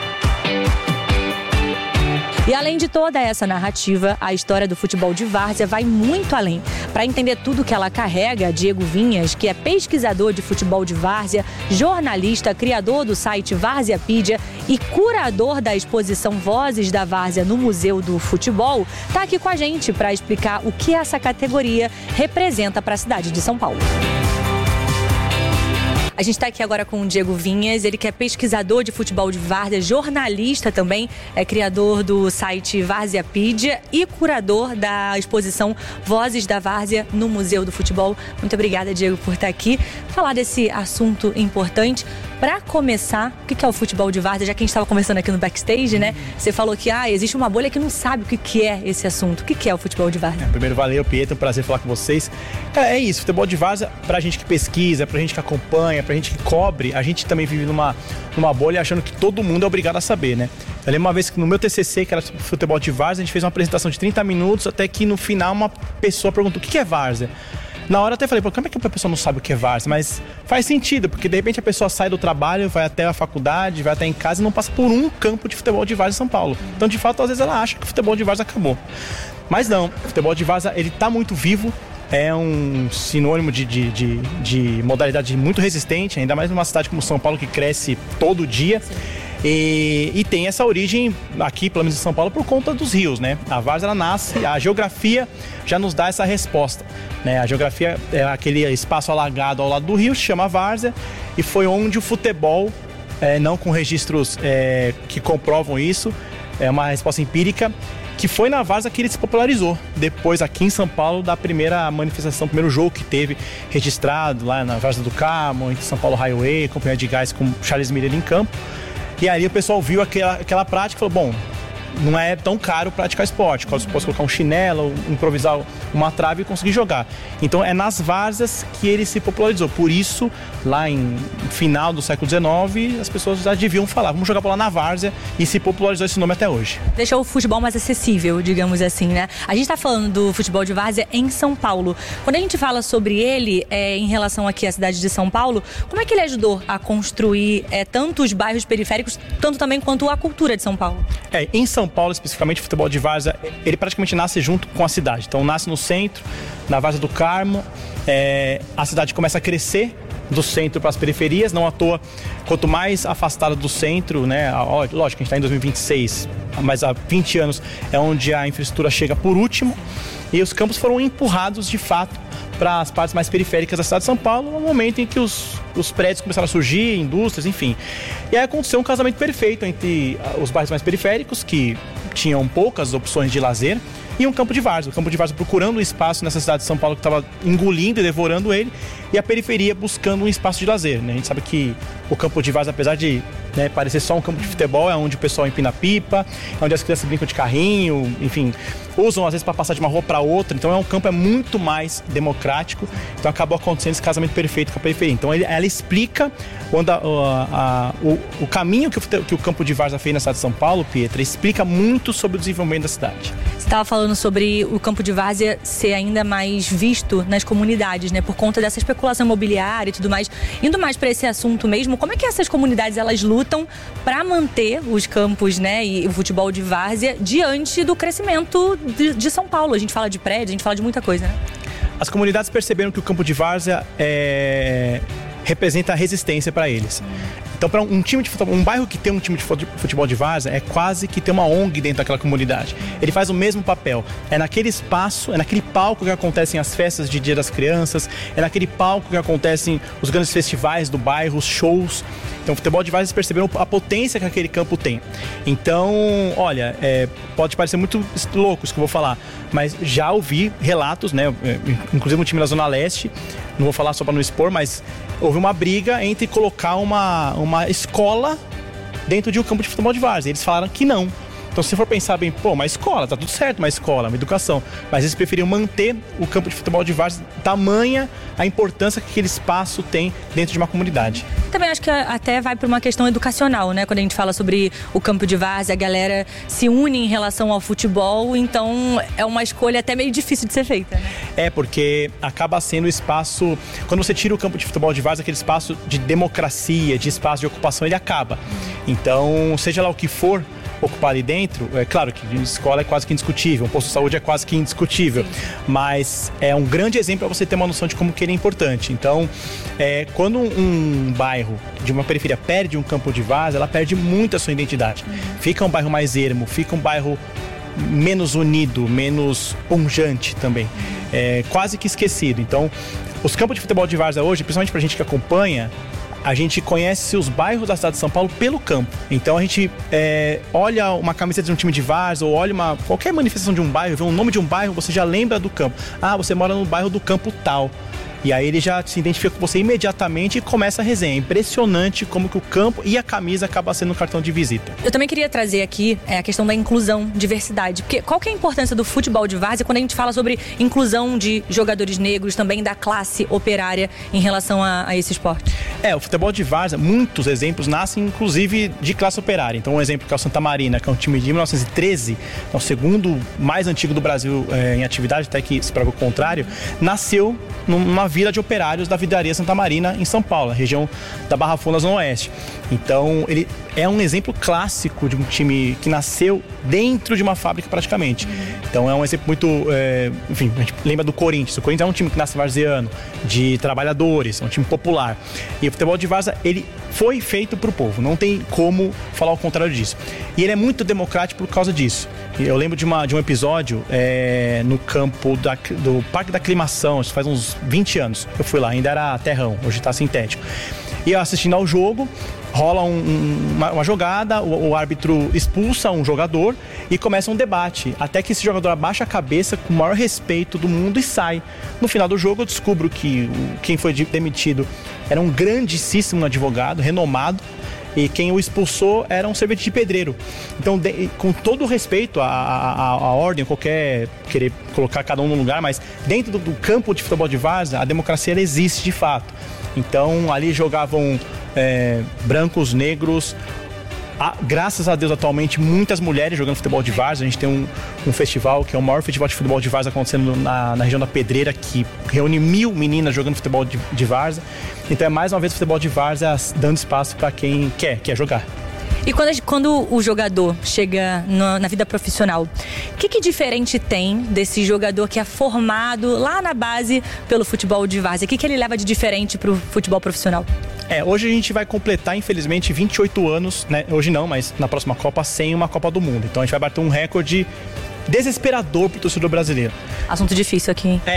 E além de toda essa narrativa, a história do futebol de várzea vai muito além. Para entender tudo que ela carrega, Diego Vinhas, que é pesquisador de futebol de várzea, jornalista, criador do site Varzeapedia e curador da exposição Vozes da Várzea no Museu do Futebol, está aqui com a gente para explicar o que essa categoria representa para a cidade de São Paulo. A gente está aqui agora com o Diego Vinhas, ele que é pesquisador de futebol de várzea, jornalista também, é criador do site Varzeapedia e curador da exposição Vozes da Várzea no Museu do Futebol. Muito obrigada, Diego, por estar aqui, falar desse assunto importante. Para começar, o que é o futebol de várzea? Já que a gente estava conversando aqui no backstage, né? Você falou que existe uma bolha que não sabe o que é esse assunto. O que é o futebol de várzea? Primeiro, valeu, Pietro, um prazer falar com vocês. Cara, é isso, futebol de várzea, pra gente que pesquisa, pra gente que acompanha, pra gente que cobre, a gente também vive numa bolha achando que todo mundo é obrigado a saber, né? Eu lembro uma vez que no meu TCC, que era sobre futebol de várzea, a gente fez uma apresentação de 30 minutos, até que no final uma pessoa perguntou, o que é várzea? Na hora eu até falei, como é que a pessoa não sabe o que é várzea? Mas faz sentido, porque de repente a pessoa sai do trabalho, vai até a faculdade, vai até em casa e não passa por um campo de futebol de várzea em São Paulo. Então, de fato, às vezes ela acha que o futebol de várzea acabou. Mas não, o futebol de várzea, ele tá muito vivo, é um sinônimo de modalidade muito resistente, ainda mais numa cidade como São Paulo, que cresce todo dia. E tem essa origem aqui, pelo menos em São Paulo, por conta dos rios, né? A várzea, ela nasce, a geografia já nos dá essa resposta, né? A geografia é aquele espaço alagado ao lado do rio, se chama várzea, e foi onde o futebol, não com registros que comprovam isso, é uma resposta empírica, que foi na várzea que ele se popularizou. Depois, aqui em São Paulo, da primeira manifestação, primeiro jogo que teve registrado lá na Várzea do Carmo, entre São Paulo Highway, Companhia de Gás com Charles Miller em campo. E aí o pessoal viu aquela prática e falou, bom, não é tão caro praticar esporte. Posso colocar um chinelo, improvisar uma trave e conseguir jogar. Então é nas várzeas que ele se popularizou. Por isso, lá em final do século XIX, as pessoas já deviam falar, vamos jogar bola na várzea, e se popularizou esse nome até hoje. Deixou o futebol mais acessível, digamos assim, né? A gente está falando do futebol de várzea em São Paulo. Quando a gente fala sobre ele, em relação aqui à cidade de São Paulo, como é que ele ajudou a construir tanto os bairros periféricos, tanto também quanto a cultura de São Paulo? Em São Paulo, especificamente, o futebol de várzea, ele praticamente nasce junto com a cidade. Então, nasce no centro, na Várzea do Carmo, a cidade começa a crescer do centro para as periferias, não à toa, quanto mais afastada do centro, né? Lógico, a gente está em 2026, mas há 20 anos é onde a infraestrutura chega por último, e os campos foram empurrados, de fato, para as partes mais periféricas da cidade de São Paulo, no momento em que os prédios começaram a surgir, indústrias, enfim. E aí aconteceu um casamento perfeito entre os bairros mais periféricos, que tinham poucas opções de lazer, e um campo de várzea. O campo de várzea procurando um espaço nessa cidade de São Paulo que estava engolindo e devorando ele, e a periferia buscando um espaço de lazer, né? A gente sabe que o campo de várzea, apesar de parecer só um campo de futebol, é onde o pessoal empina pipa, é onde as crianças brincam de carrinho, enfim, usam às vezes para passar de uma rua para outra. Então é um campo muito mais democrático. Então acabou acontecendo esse casamento perfeito com a periferia. Então ela explica o caminho que o campo de várzea fez na cidade de São Paulo, Pietra, explica muito sobre o desenvolvimento da cidade. Você Você estava falando sobre o campo de várzea ser ainda mais visto nas comunidades, né? Por conta dessa especulação imobiliária e tudo mais. Indo mais para esse assunto mesmo, como é que essas comunidades elas lutam para manter os campos, né, e o futebol de várzea diante do crescimento de São Paulo? A gente fala de prédio, a gente fala de muita coisa, né? As comunidades perceberam que o campo de várzea representa a resistência para eles. Então, para um time de futebol, um bairro que tem um time de futebol de várzea é quase que ter uma ONG dentro daquela comunidade. Ele faz o mesmo papel. É naquele espaço, é naquele palco que acontecem as festas de Dia das Crianças, é naquele palco que acontecem os grandes festivais do bairro, os shows. Então, o futebol de várzea, eles perceberam a potência que aquele campo tem. Então, olha, pode parecer muito louco isso que eu vou falar, mas já ouvi relatos, né? Inclusive no time da Zona Leste, não vou falar só para não expor, mas houve uma briga entre colocar uma escola dentro de um campo de futebol de várzea. Eles falaram que não. Então, se for pensar bem, uma escola, tá tudo certo, uma escola, uma educação. Mas eles preferiam manter o campo de futebol de várzea, tamanha a importância que aquele espaço tem dentro de uma comunidade. Também acho que até vai para uma questão educacional, né? Quando a gente fala sobre o campo de várzea, a galera se une em relação ao futebol, então é uma escolha até meio difícil de ser feita, né? Porque acaba sendo espaço... Quando você tira o campo de futebol de várzea, aquele espaço de democracia, de espaço de ocupação, ele acaba. Então, seja lá o que for ocupar ali dentro, é claro que escola é quase que indiscutível, um posto de saúde é quase que indiscutível, mas é um grande exemplo para você ter uma noção de como que ele é importante. Então, quando um bairro de uma periferia perde um campo de várzea, ela perde muito a sua identidade. Fica um bairro mais ermo, fica um bairro menos unido, menos pungente também, quase que esquecido. Então, os campos de futebol de várzea hoje, principalmente pra gente que acompanha, a gente conhece os bairros da cidade de São Paulo pelo campo. Então a gente olha uma camiseta de um time de várzea ou olha qualquer manifestação de um bairro, vê o nome de um bairro, você já lembra do campo. Ah, você mora no bairro do campo tal. E aí ele já se identifica com você imediatamente e começa a resenha. É impressionante como que o campo e a camisa acabam sendo um cartão de visita. Eu também queria trazer aqui a questão da inclusão, diversidade. Porque qual que é a importância do futebol de várzea quando a gente fala sobre inclusão de jogadores negros, também da classe operária em relação a esse esporte? O futebol de várzea, muitos exemplos nascem inclusive de classe operária. Então um exemplo que é o Santa Marina, que é um time de 1913, é o segundo mais antigo do Brasil em atividade, até que se prova o contrário, nasceu numa vila de operários da vidraria Santa Marina, em São Paulo, região da Barra Funda, Zona Oeste. Então, ele é um exemplo clássico de um time que nasceu dentro de uma fábrica praticamente. Então, é um exemplo muito... enfim, a gente lembra do Corinthians. O Corinthians é um time que nasce varzeano, de trabalhadores, é um time popular. E o futebol de várzea, ele foi feito para o povo. Não tem como falar o contrário disso. E ele é muito democrático por causa disso. Eu lembro de um episódio no campo do Parque da Aclimação, isso faz uns 20 anos. Eu fui lá, ainda era terrão, hoje está sintético. E eu assistindo ao jogo, rola uma jogada, o árbitro expulsa um jogador e começa um debate. Até que esse jogador abaixa a cabeça com o maior respeito do mundo e sai. No final do jogo eu descubro que quem foi demitido era um grandíssimo advogado, renomado, e quem o expulsou era um servente de pedreiro. Então, com todo o respeito à ordem, qualquer querer colocar cada um no lugar, mas dentro do campo de futebol de várzea, a democracia ela existe de fato. Então, ali jogavam brancos, negros. Graças a Deus, atualmente, muitas mulheres jogando futebol de várzea. A gente tem um festival que é o maior festival de futebol de várzea acontecendo na região da Pedreira, que reúne 1000 meninas jogando futebol de várzea. Então é mais uma vez o futebol de várzea dando espaço para quem quer jogar. E quando o jogador chega na vida profissional, o que diferente tem desse jogador que é formado lá na base pelo futebol de várzea? O que ele leva de diferente para o futebol profissional? Hoje a gente vai completar, infelizmente, 28 anos, né? Hoje não, mas na próxima Copa, sem uma Copa do Mundo. Então a gente vai bater um recorde desesperador pro torcedor brasileiro. Assunto difícil aqui, hein?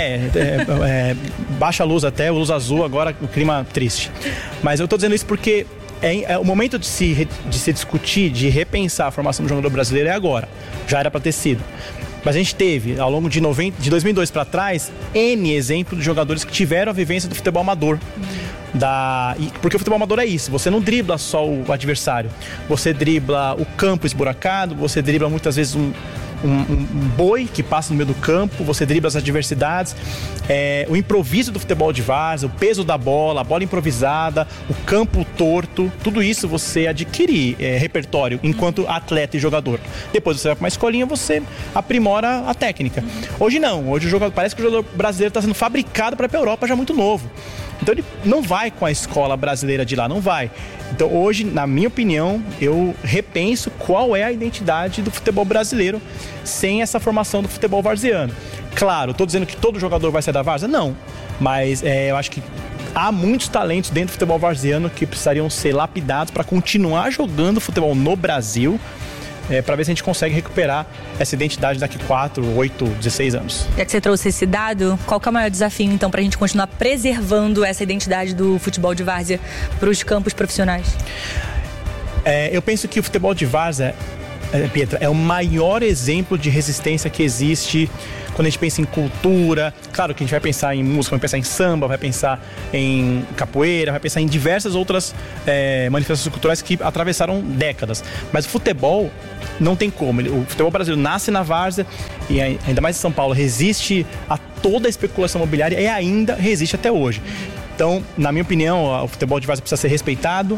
Baixa a luz até, luz azul, agora o clima triste. Mas eu tô dizendo isso porque o momento de se discutir, de repensar a formação do jogador brasileiro é agora. Já era para ter sido. Mas a gente teve, ao longo de 2002 para trás, N exemplos de jogadores que tiveram a vivência do futebol amador. Porque o futebol amador é isso, você não dribla só o adversário, você dribla o campo esburacado, você dribla muitas vezes um boi que passa no meio do campo, você dribla as adversidades, o improviso do futebol de várzea, o peso da bola, a bola improvisada, o campo torto, tudo isso você adquire repertório enquanto atleta e jogador. Depois você vai para uma escolinha, você aprimora a técnica. Hoje não, hoje parece que o jogador brasileiro está sendo fabricado para ir para a Europa já muito novo. Então ele não vai com a escola brasileira de lá, não vai. Então hoje, na minha opinião, eu repenso qual é a identidade do futebol brasileiro sem essa formação do futebol varziano. Claro, estou dizendo que todo jogador vai ser da várzea? Não, mas eu acho que há muitos talentos dentro do futebol varziano que precisariam ser lapidados para continuar jogando futebol no Brasil, para ver se a gente consegue recuperar essa identidade daqui 4, 8, 16 anos. Já que você trouxe esse dado, qual que é o maior desafio, então, para a gente continuar preservando essa identidade do futebol de várzea para os campos profissionais? Eu penso que o futebol de várzea, Pietra, é o maior exemplo de resistência que existe quando a gente pensa em cultura. Claro que a gente vai pensar em música, vai pensar em samba, vai pensar em capoeira, vai pensar em diversas outras manifestações culturais que atravessaram décadas. Mas o futebol não tem como. O futebol brasileiro nasce na várzea e ainda mais em São Paulo resiste a toda a especulação imobiliária e ainda resiste até hoje. Então, na minha opinião, o futebol de várzea precisa ser respeitado.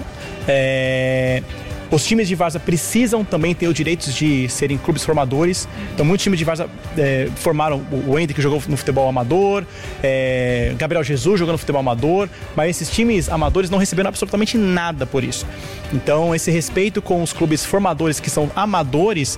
Os times de várzea precisam também ter o direito de serem clubes formadores. Então, muitos times de várzea formaram o Hendrick, que jogou no futebol amador, Gabriel Jesus jogou no futebol amador, mas esses times amadores não receberam absolutamente nada por isso. Então, esse respeito com os clubes formadores que são amadores,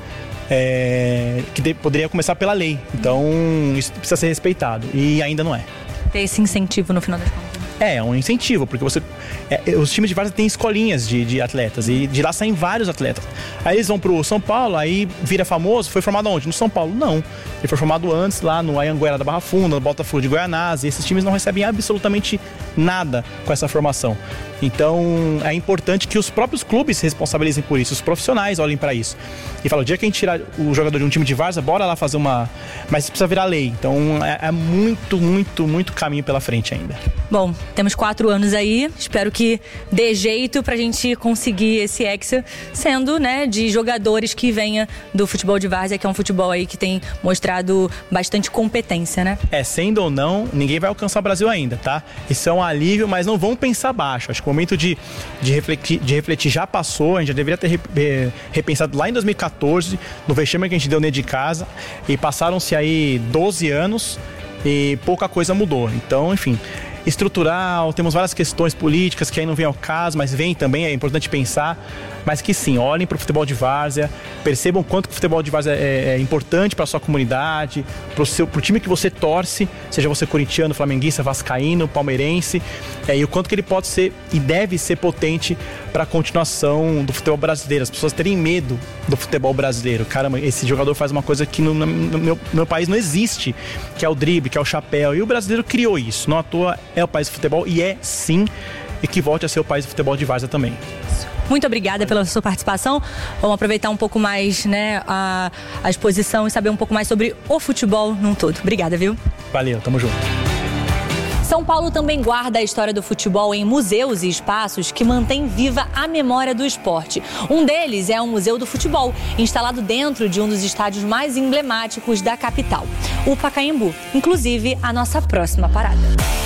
que poderia começar pela lei. Então, isso precisa ser respeitado e ainda não é. Ter esse incentivo no final das contas. É um incentivo, porque os times de várzea têm escolinhas de atletas e de lá saem vários atletas. Aí eles vão pro São Paulo, aí vira famoso. Foi formado onde? No São Paulo? Não. Ele foi formado antes lá no Anhanguera da Barra Funda, no Botafogo de Goianás, e esses times não recebem absolutamente nada com essa formação. Então é importante que os próprios clubes se responsabilizem por isso, os profissionais olhem para isso e falam: o dia que a gente tirar o jogador de um time de várzea, bora lá fazer uma... Mas precisa virar lei. Então é muito, muito, muito caminho pela frente ainda. Bom, temos 4 anos aí, espero que dê jeito pra gente conseguir esse hexa, sendo, de jogadores que venha do futebol de várzea, que é um futebol aí que tem mostrado bastante competência, né? Sendo ou não, ninguém vai alcançar o Brasil ainda, tá? Isso é um alívio, mas não vão pensar baixo. Acho que o momento de refletir já passou. A gente já deveria ter repensado lá em 2014, no vexame que a gente deu dentro de casa, e passaram-se aí 12 anos e pouca coisa mudou. Então, enfim, estrutural, temos várias questões políticas que aí não vem ao caso, mas vem também, é importante pensar, mas que sim, olhem para o futebol de várzea, percebam quanto que o futebol de várzea é importante para a sua comunidade, para o time que você torce, seja você corintiano, flamenguista, vascaíno, palmeirense, e o quanto que ele pode ser e deve ser potente para a continuação do futebol brasileiro, as pessoas terem medo do futebol brasileiro. Caramba, esse jogador faz uma coisa que no meu país não existe, que é o drible, que é o chapéu, e o brasileiro criou isso, não à toa é o país do futebol e é sim, e que volte a ser o país do futebol de várzea também. Muito obrigada pela sua participação. Vamos aproveitar um pouco mais a exposição e saber um pouco mais sobre o futebol num todo. Obrigada, viu? Valeu, tamo junto. São Paulo também guarda a história do futebol em museus e espaços que mantêm viva a memória do esporte. Um deles é o Museu do Futebol, instalado dentro de um dos estádios mais emblemáticos da capital, o Pacaembu. Inclusive, a nossa próxima parada.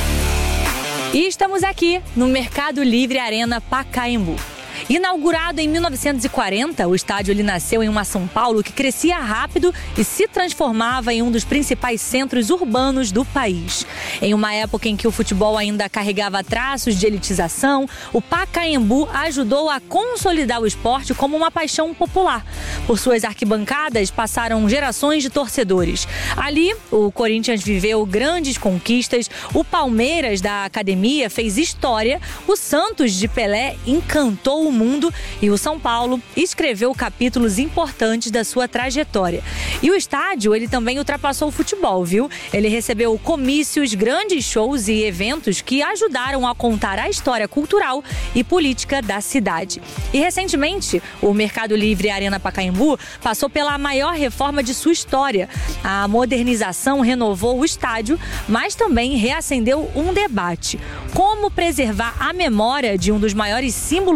E estamos aqui no Mercado Livre Arena Pacaembu. Inaugurado em 1940, o estádio nasceu em uma São Paulo que crescia rápido e se transformava em um dos principais centros urbanos do país. Em uma época em que o futebol ainda carregava traços de elitização, o Pacaembu ajudou a consolidar o esporte como uma paixão popular. Por suas arquibancadas passaram gerações de torcedores. Ali, o Corinthians viveu grandes conquistas, o Palmeiras da Academia fez história, o Santos de Pelé encantou o mundo e o São Paulo escreveu capítulos importantes da sua trajetória. E o estádio, ele também ultrapassou o futebol, viu? Ele recebeu comícios, grandes shows e eventos que ajudaram a contar a história cultural e política da cidade. E recentemente, o Mercado Livre Arena Pacaembu passou pela maior reforma de sua história. A modernização renovou o estádio, mas também reacendeu um debate. Como preservar a memória de um dos maiores símbolos do futebol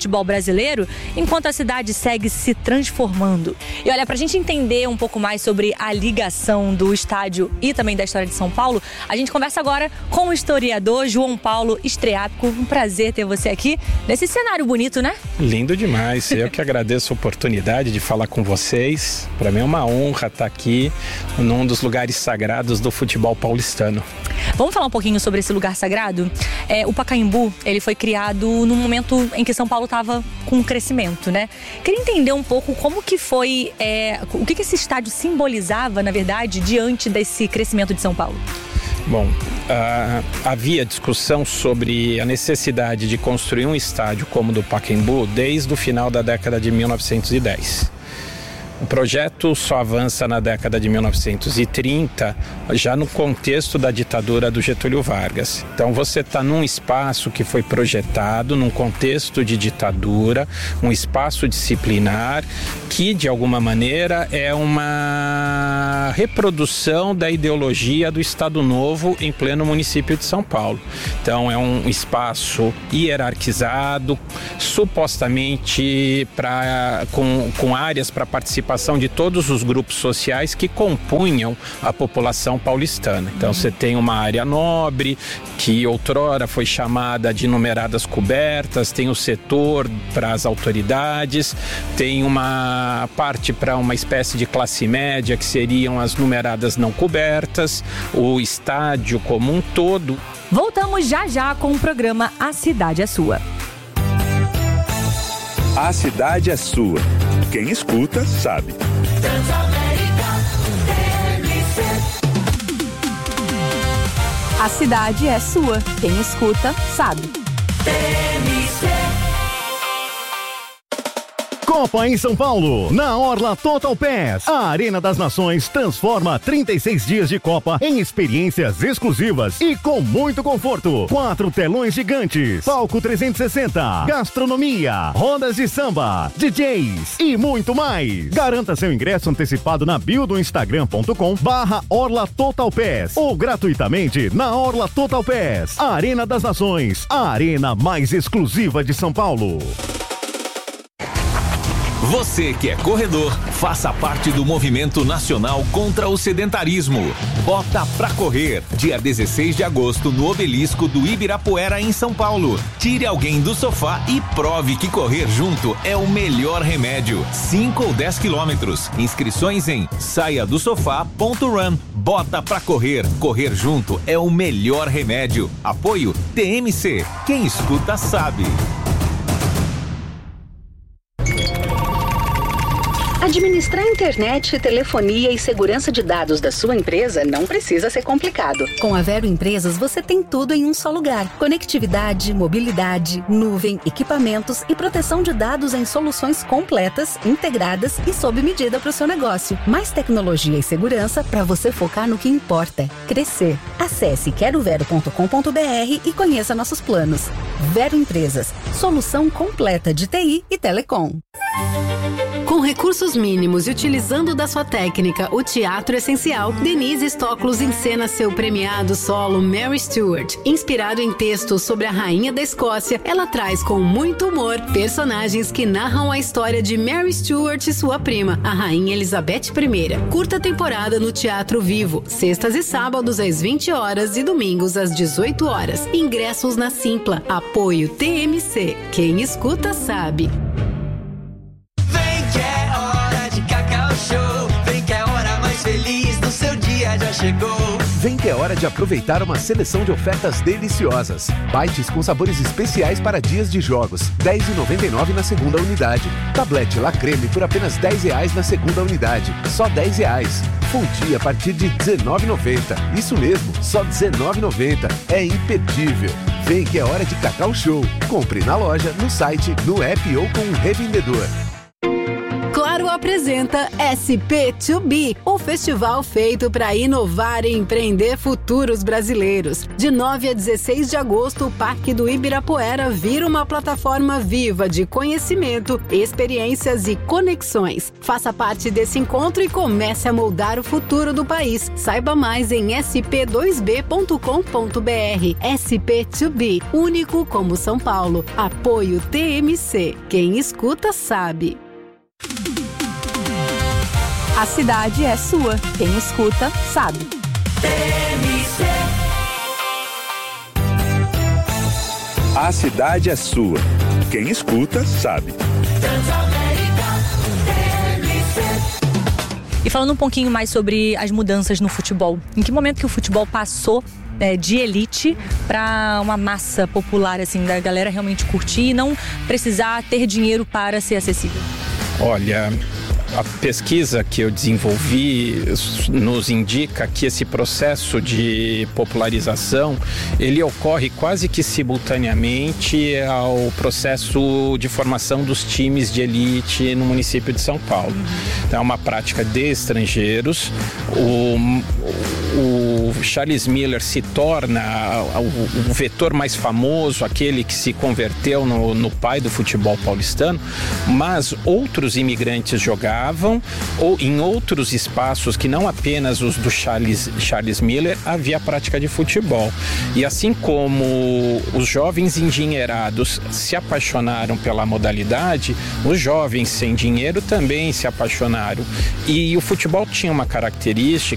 futebol brasileiro, enquanto a cidade segue se transformando. E olha, pra gente entender um pouco mais sobre a ligação do estádio e também da história de São Paulo, a gente conversa agora com o historiador João Paulo Estreápico. Um prazer ter você aqui nesse cenário bonito, né? Lindo demais. Eu que agradeço a oportunidade de falar com vocês. Para mim é uma honra estar aqui num dos lugares sagrados do futebol paulistano. Vamos falar um pouquinho sobre esse lugar sagrado? O Pacaembu, ele foi criado no momento em que São Paulo estava com um crescimento, né? Queria entender um pouco como que foi, o que esse estádio simbolizava, na verdade, diante desse crescimento de São Paulo. Bom, havia discussão sobre a necessidade de construir um estádio como o do Pacaembu desde o final da década de 1910. O projeto só avança na década de 1930, já no contexto da ditadura do Getúlio Vargas. Então você está num espaço que foi projetado num contexto de ditadura, um espaço disciplinar que, de alguma maneira, é uma reprodução da ideologia do Estado Novo em pleno município de São Paulo. Então é um espaço hierarquizado, supostamente com áreas para participação de todos os grupos sociais que compunham a população paulistana. Então você tem uma área nobre, que outrora foi chamada de numeradas cobertas, tem o setor para as autoridades, tem uma parte para uma espécie de classe média, que seriam as numeradas não cobertas, o estádio como um todo. Voltamos já com o programa A Cidade é Sua. A cidade é sua. Quem escuta, sabe. A cidade é sua. Quem escuta, sabe. Copa em São Paulo, na Orla Total Pass. A Arena das Nações transforma 36 dias de Copa em experiências exclusivas e com muito conforto. 4 telões gigantes, palco 360, gastronomia, rodas de samba, DJs e muito mais. Garanta seu ingresso antecipado na bio do Instagram.com/Orla Total Pass ou gratuitamente na Orla Total Pass. A Arena das Nações, a arena mais exclusiva de São Paulo. Você que é corredor, faça parte do movimento nacional contra o sedentarismo. Bota pra correr, dia 16 de agosto no Obelisco do Ibirapuera, em São Paulo. Tire alguém do sofá e prove que correr junto é o melhor remédio. 5 ou 10 quilômetros. Inscrições em saiadosofá.run. Bota pra correr. Correr junto é o melhor remédio. Apoio TMC. Quem escuta sabe. Administrar internet, telefonia e segurança de dados da sua empresa não precisa ser complicado. Com a Vero Empresas, você tem tudo em um só lugar. Conectividade, mobilidade, nuvem, equipamentos e proteção de dados em soluções completas, integradas e sob medida para o seu negócio. Mais tecnologia e segurança para você focar no que importa: crescer. Acesse querovero.com.br e conheça nossos planos. Vero Empresas, solução completa de TI e telecom. Com recursos mínimos e utilizando da sua técnica o teatro essencial, Denise Stoklos encena seu premiado solo Mary Stuart. Inspirado em textos sobre a rainha da Escócia, ela traz com muito humor personagens que narram a história de Mary Stuart e sua prima, a rainha Elizabeth I. Curta temporada no Teatro Vivo, sextas e sábados às 20 horas e domingos às 18 horas. Ingressos na Simpla. Apoio TMC. Quem escuta sabe. Já chegou. Vem que é hora de aproveitar uma seleção de ofertas deliciosas. Bites com sabores especiais para dias de jogos, R$ 10,99 na segunda unidade. Tablete La Creme por apenas R$ 10 na segunda unidade, só R$ 10. Fondue a partir de R$ 19,90. Isso mesmo, só R$ 19,90. É imperdível. Vem que é hora de Cacau Show. Compre na loja, no site, no app ou com um revendedor. Claro Paulo apresenta SP2B, o festival feito para inovar e empreender futuros brasileiros. De 9 a 16 de agosto, o Parque do Ibirapuera vira uma plataforma viva de conhecimento, experiências e conexões. Faça parte desse encontro e comece a moldar o futuro do país. Saiba mais em sp2b.com.br. SP2B, único como São Paulo. Apoio TMC. Quem escuta sabe. A cidade é sua. Quem escuta sabe. TMC. A cidade é sua. Quem escuta sabe. E falando um pouquinho mais sobre as mudanças no futebol, em que momento que o futebol passou de elite para uma massa popular, assim, da galera realmente curtir e não precisar ter dinheiro para ser acessível? Olha, a pesquisa que eu desenvolvi nos indica que esse processo de popularização, ele ocorre quase que simultaneamente ao processo de formação dos times de elite no município de São Paulo. Então, é uma prática de estrangeiros. O Charles Miller se torna o vetor mais famoso, aquele que se converteu no pai do futebol paulistano, mas outros imigrantes jogavam ou em outros espaços que não apenas os do Charles Miller havia a prática de futebol. E assim como os jovens endinheirados se apaixonaram pela modalidade, os jovens sem dinheiro também se apaixonaram. E o futebol tinha uma característica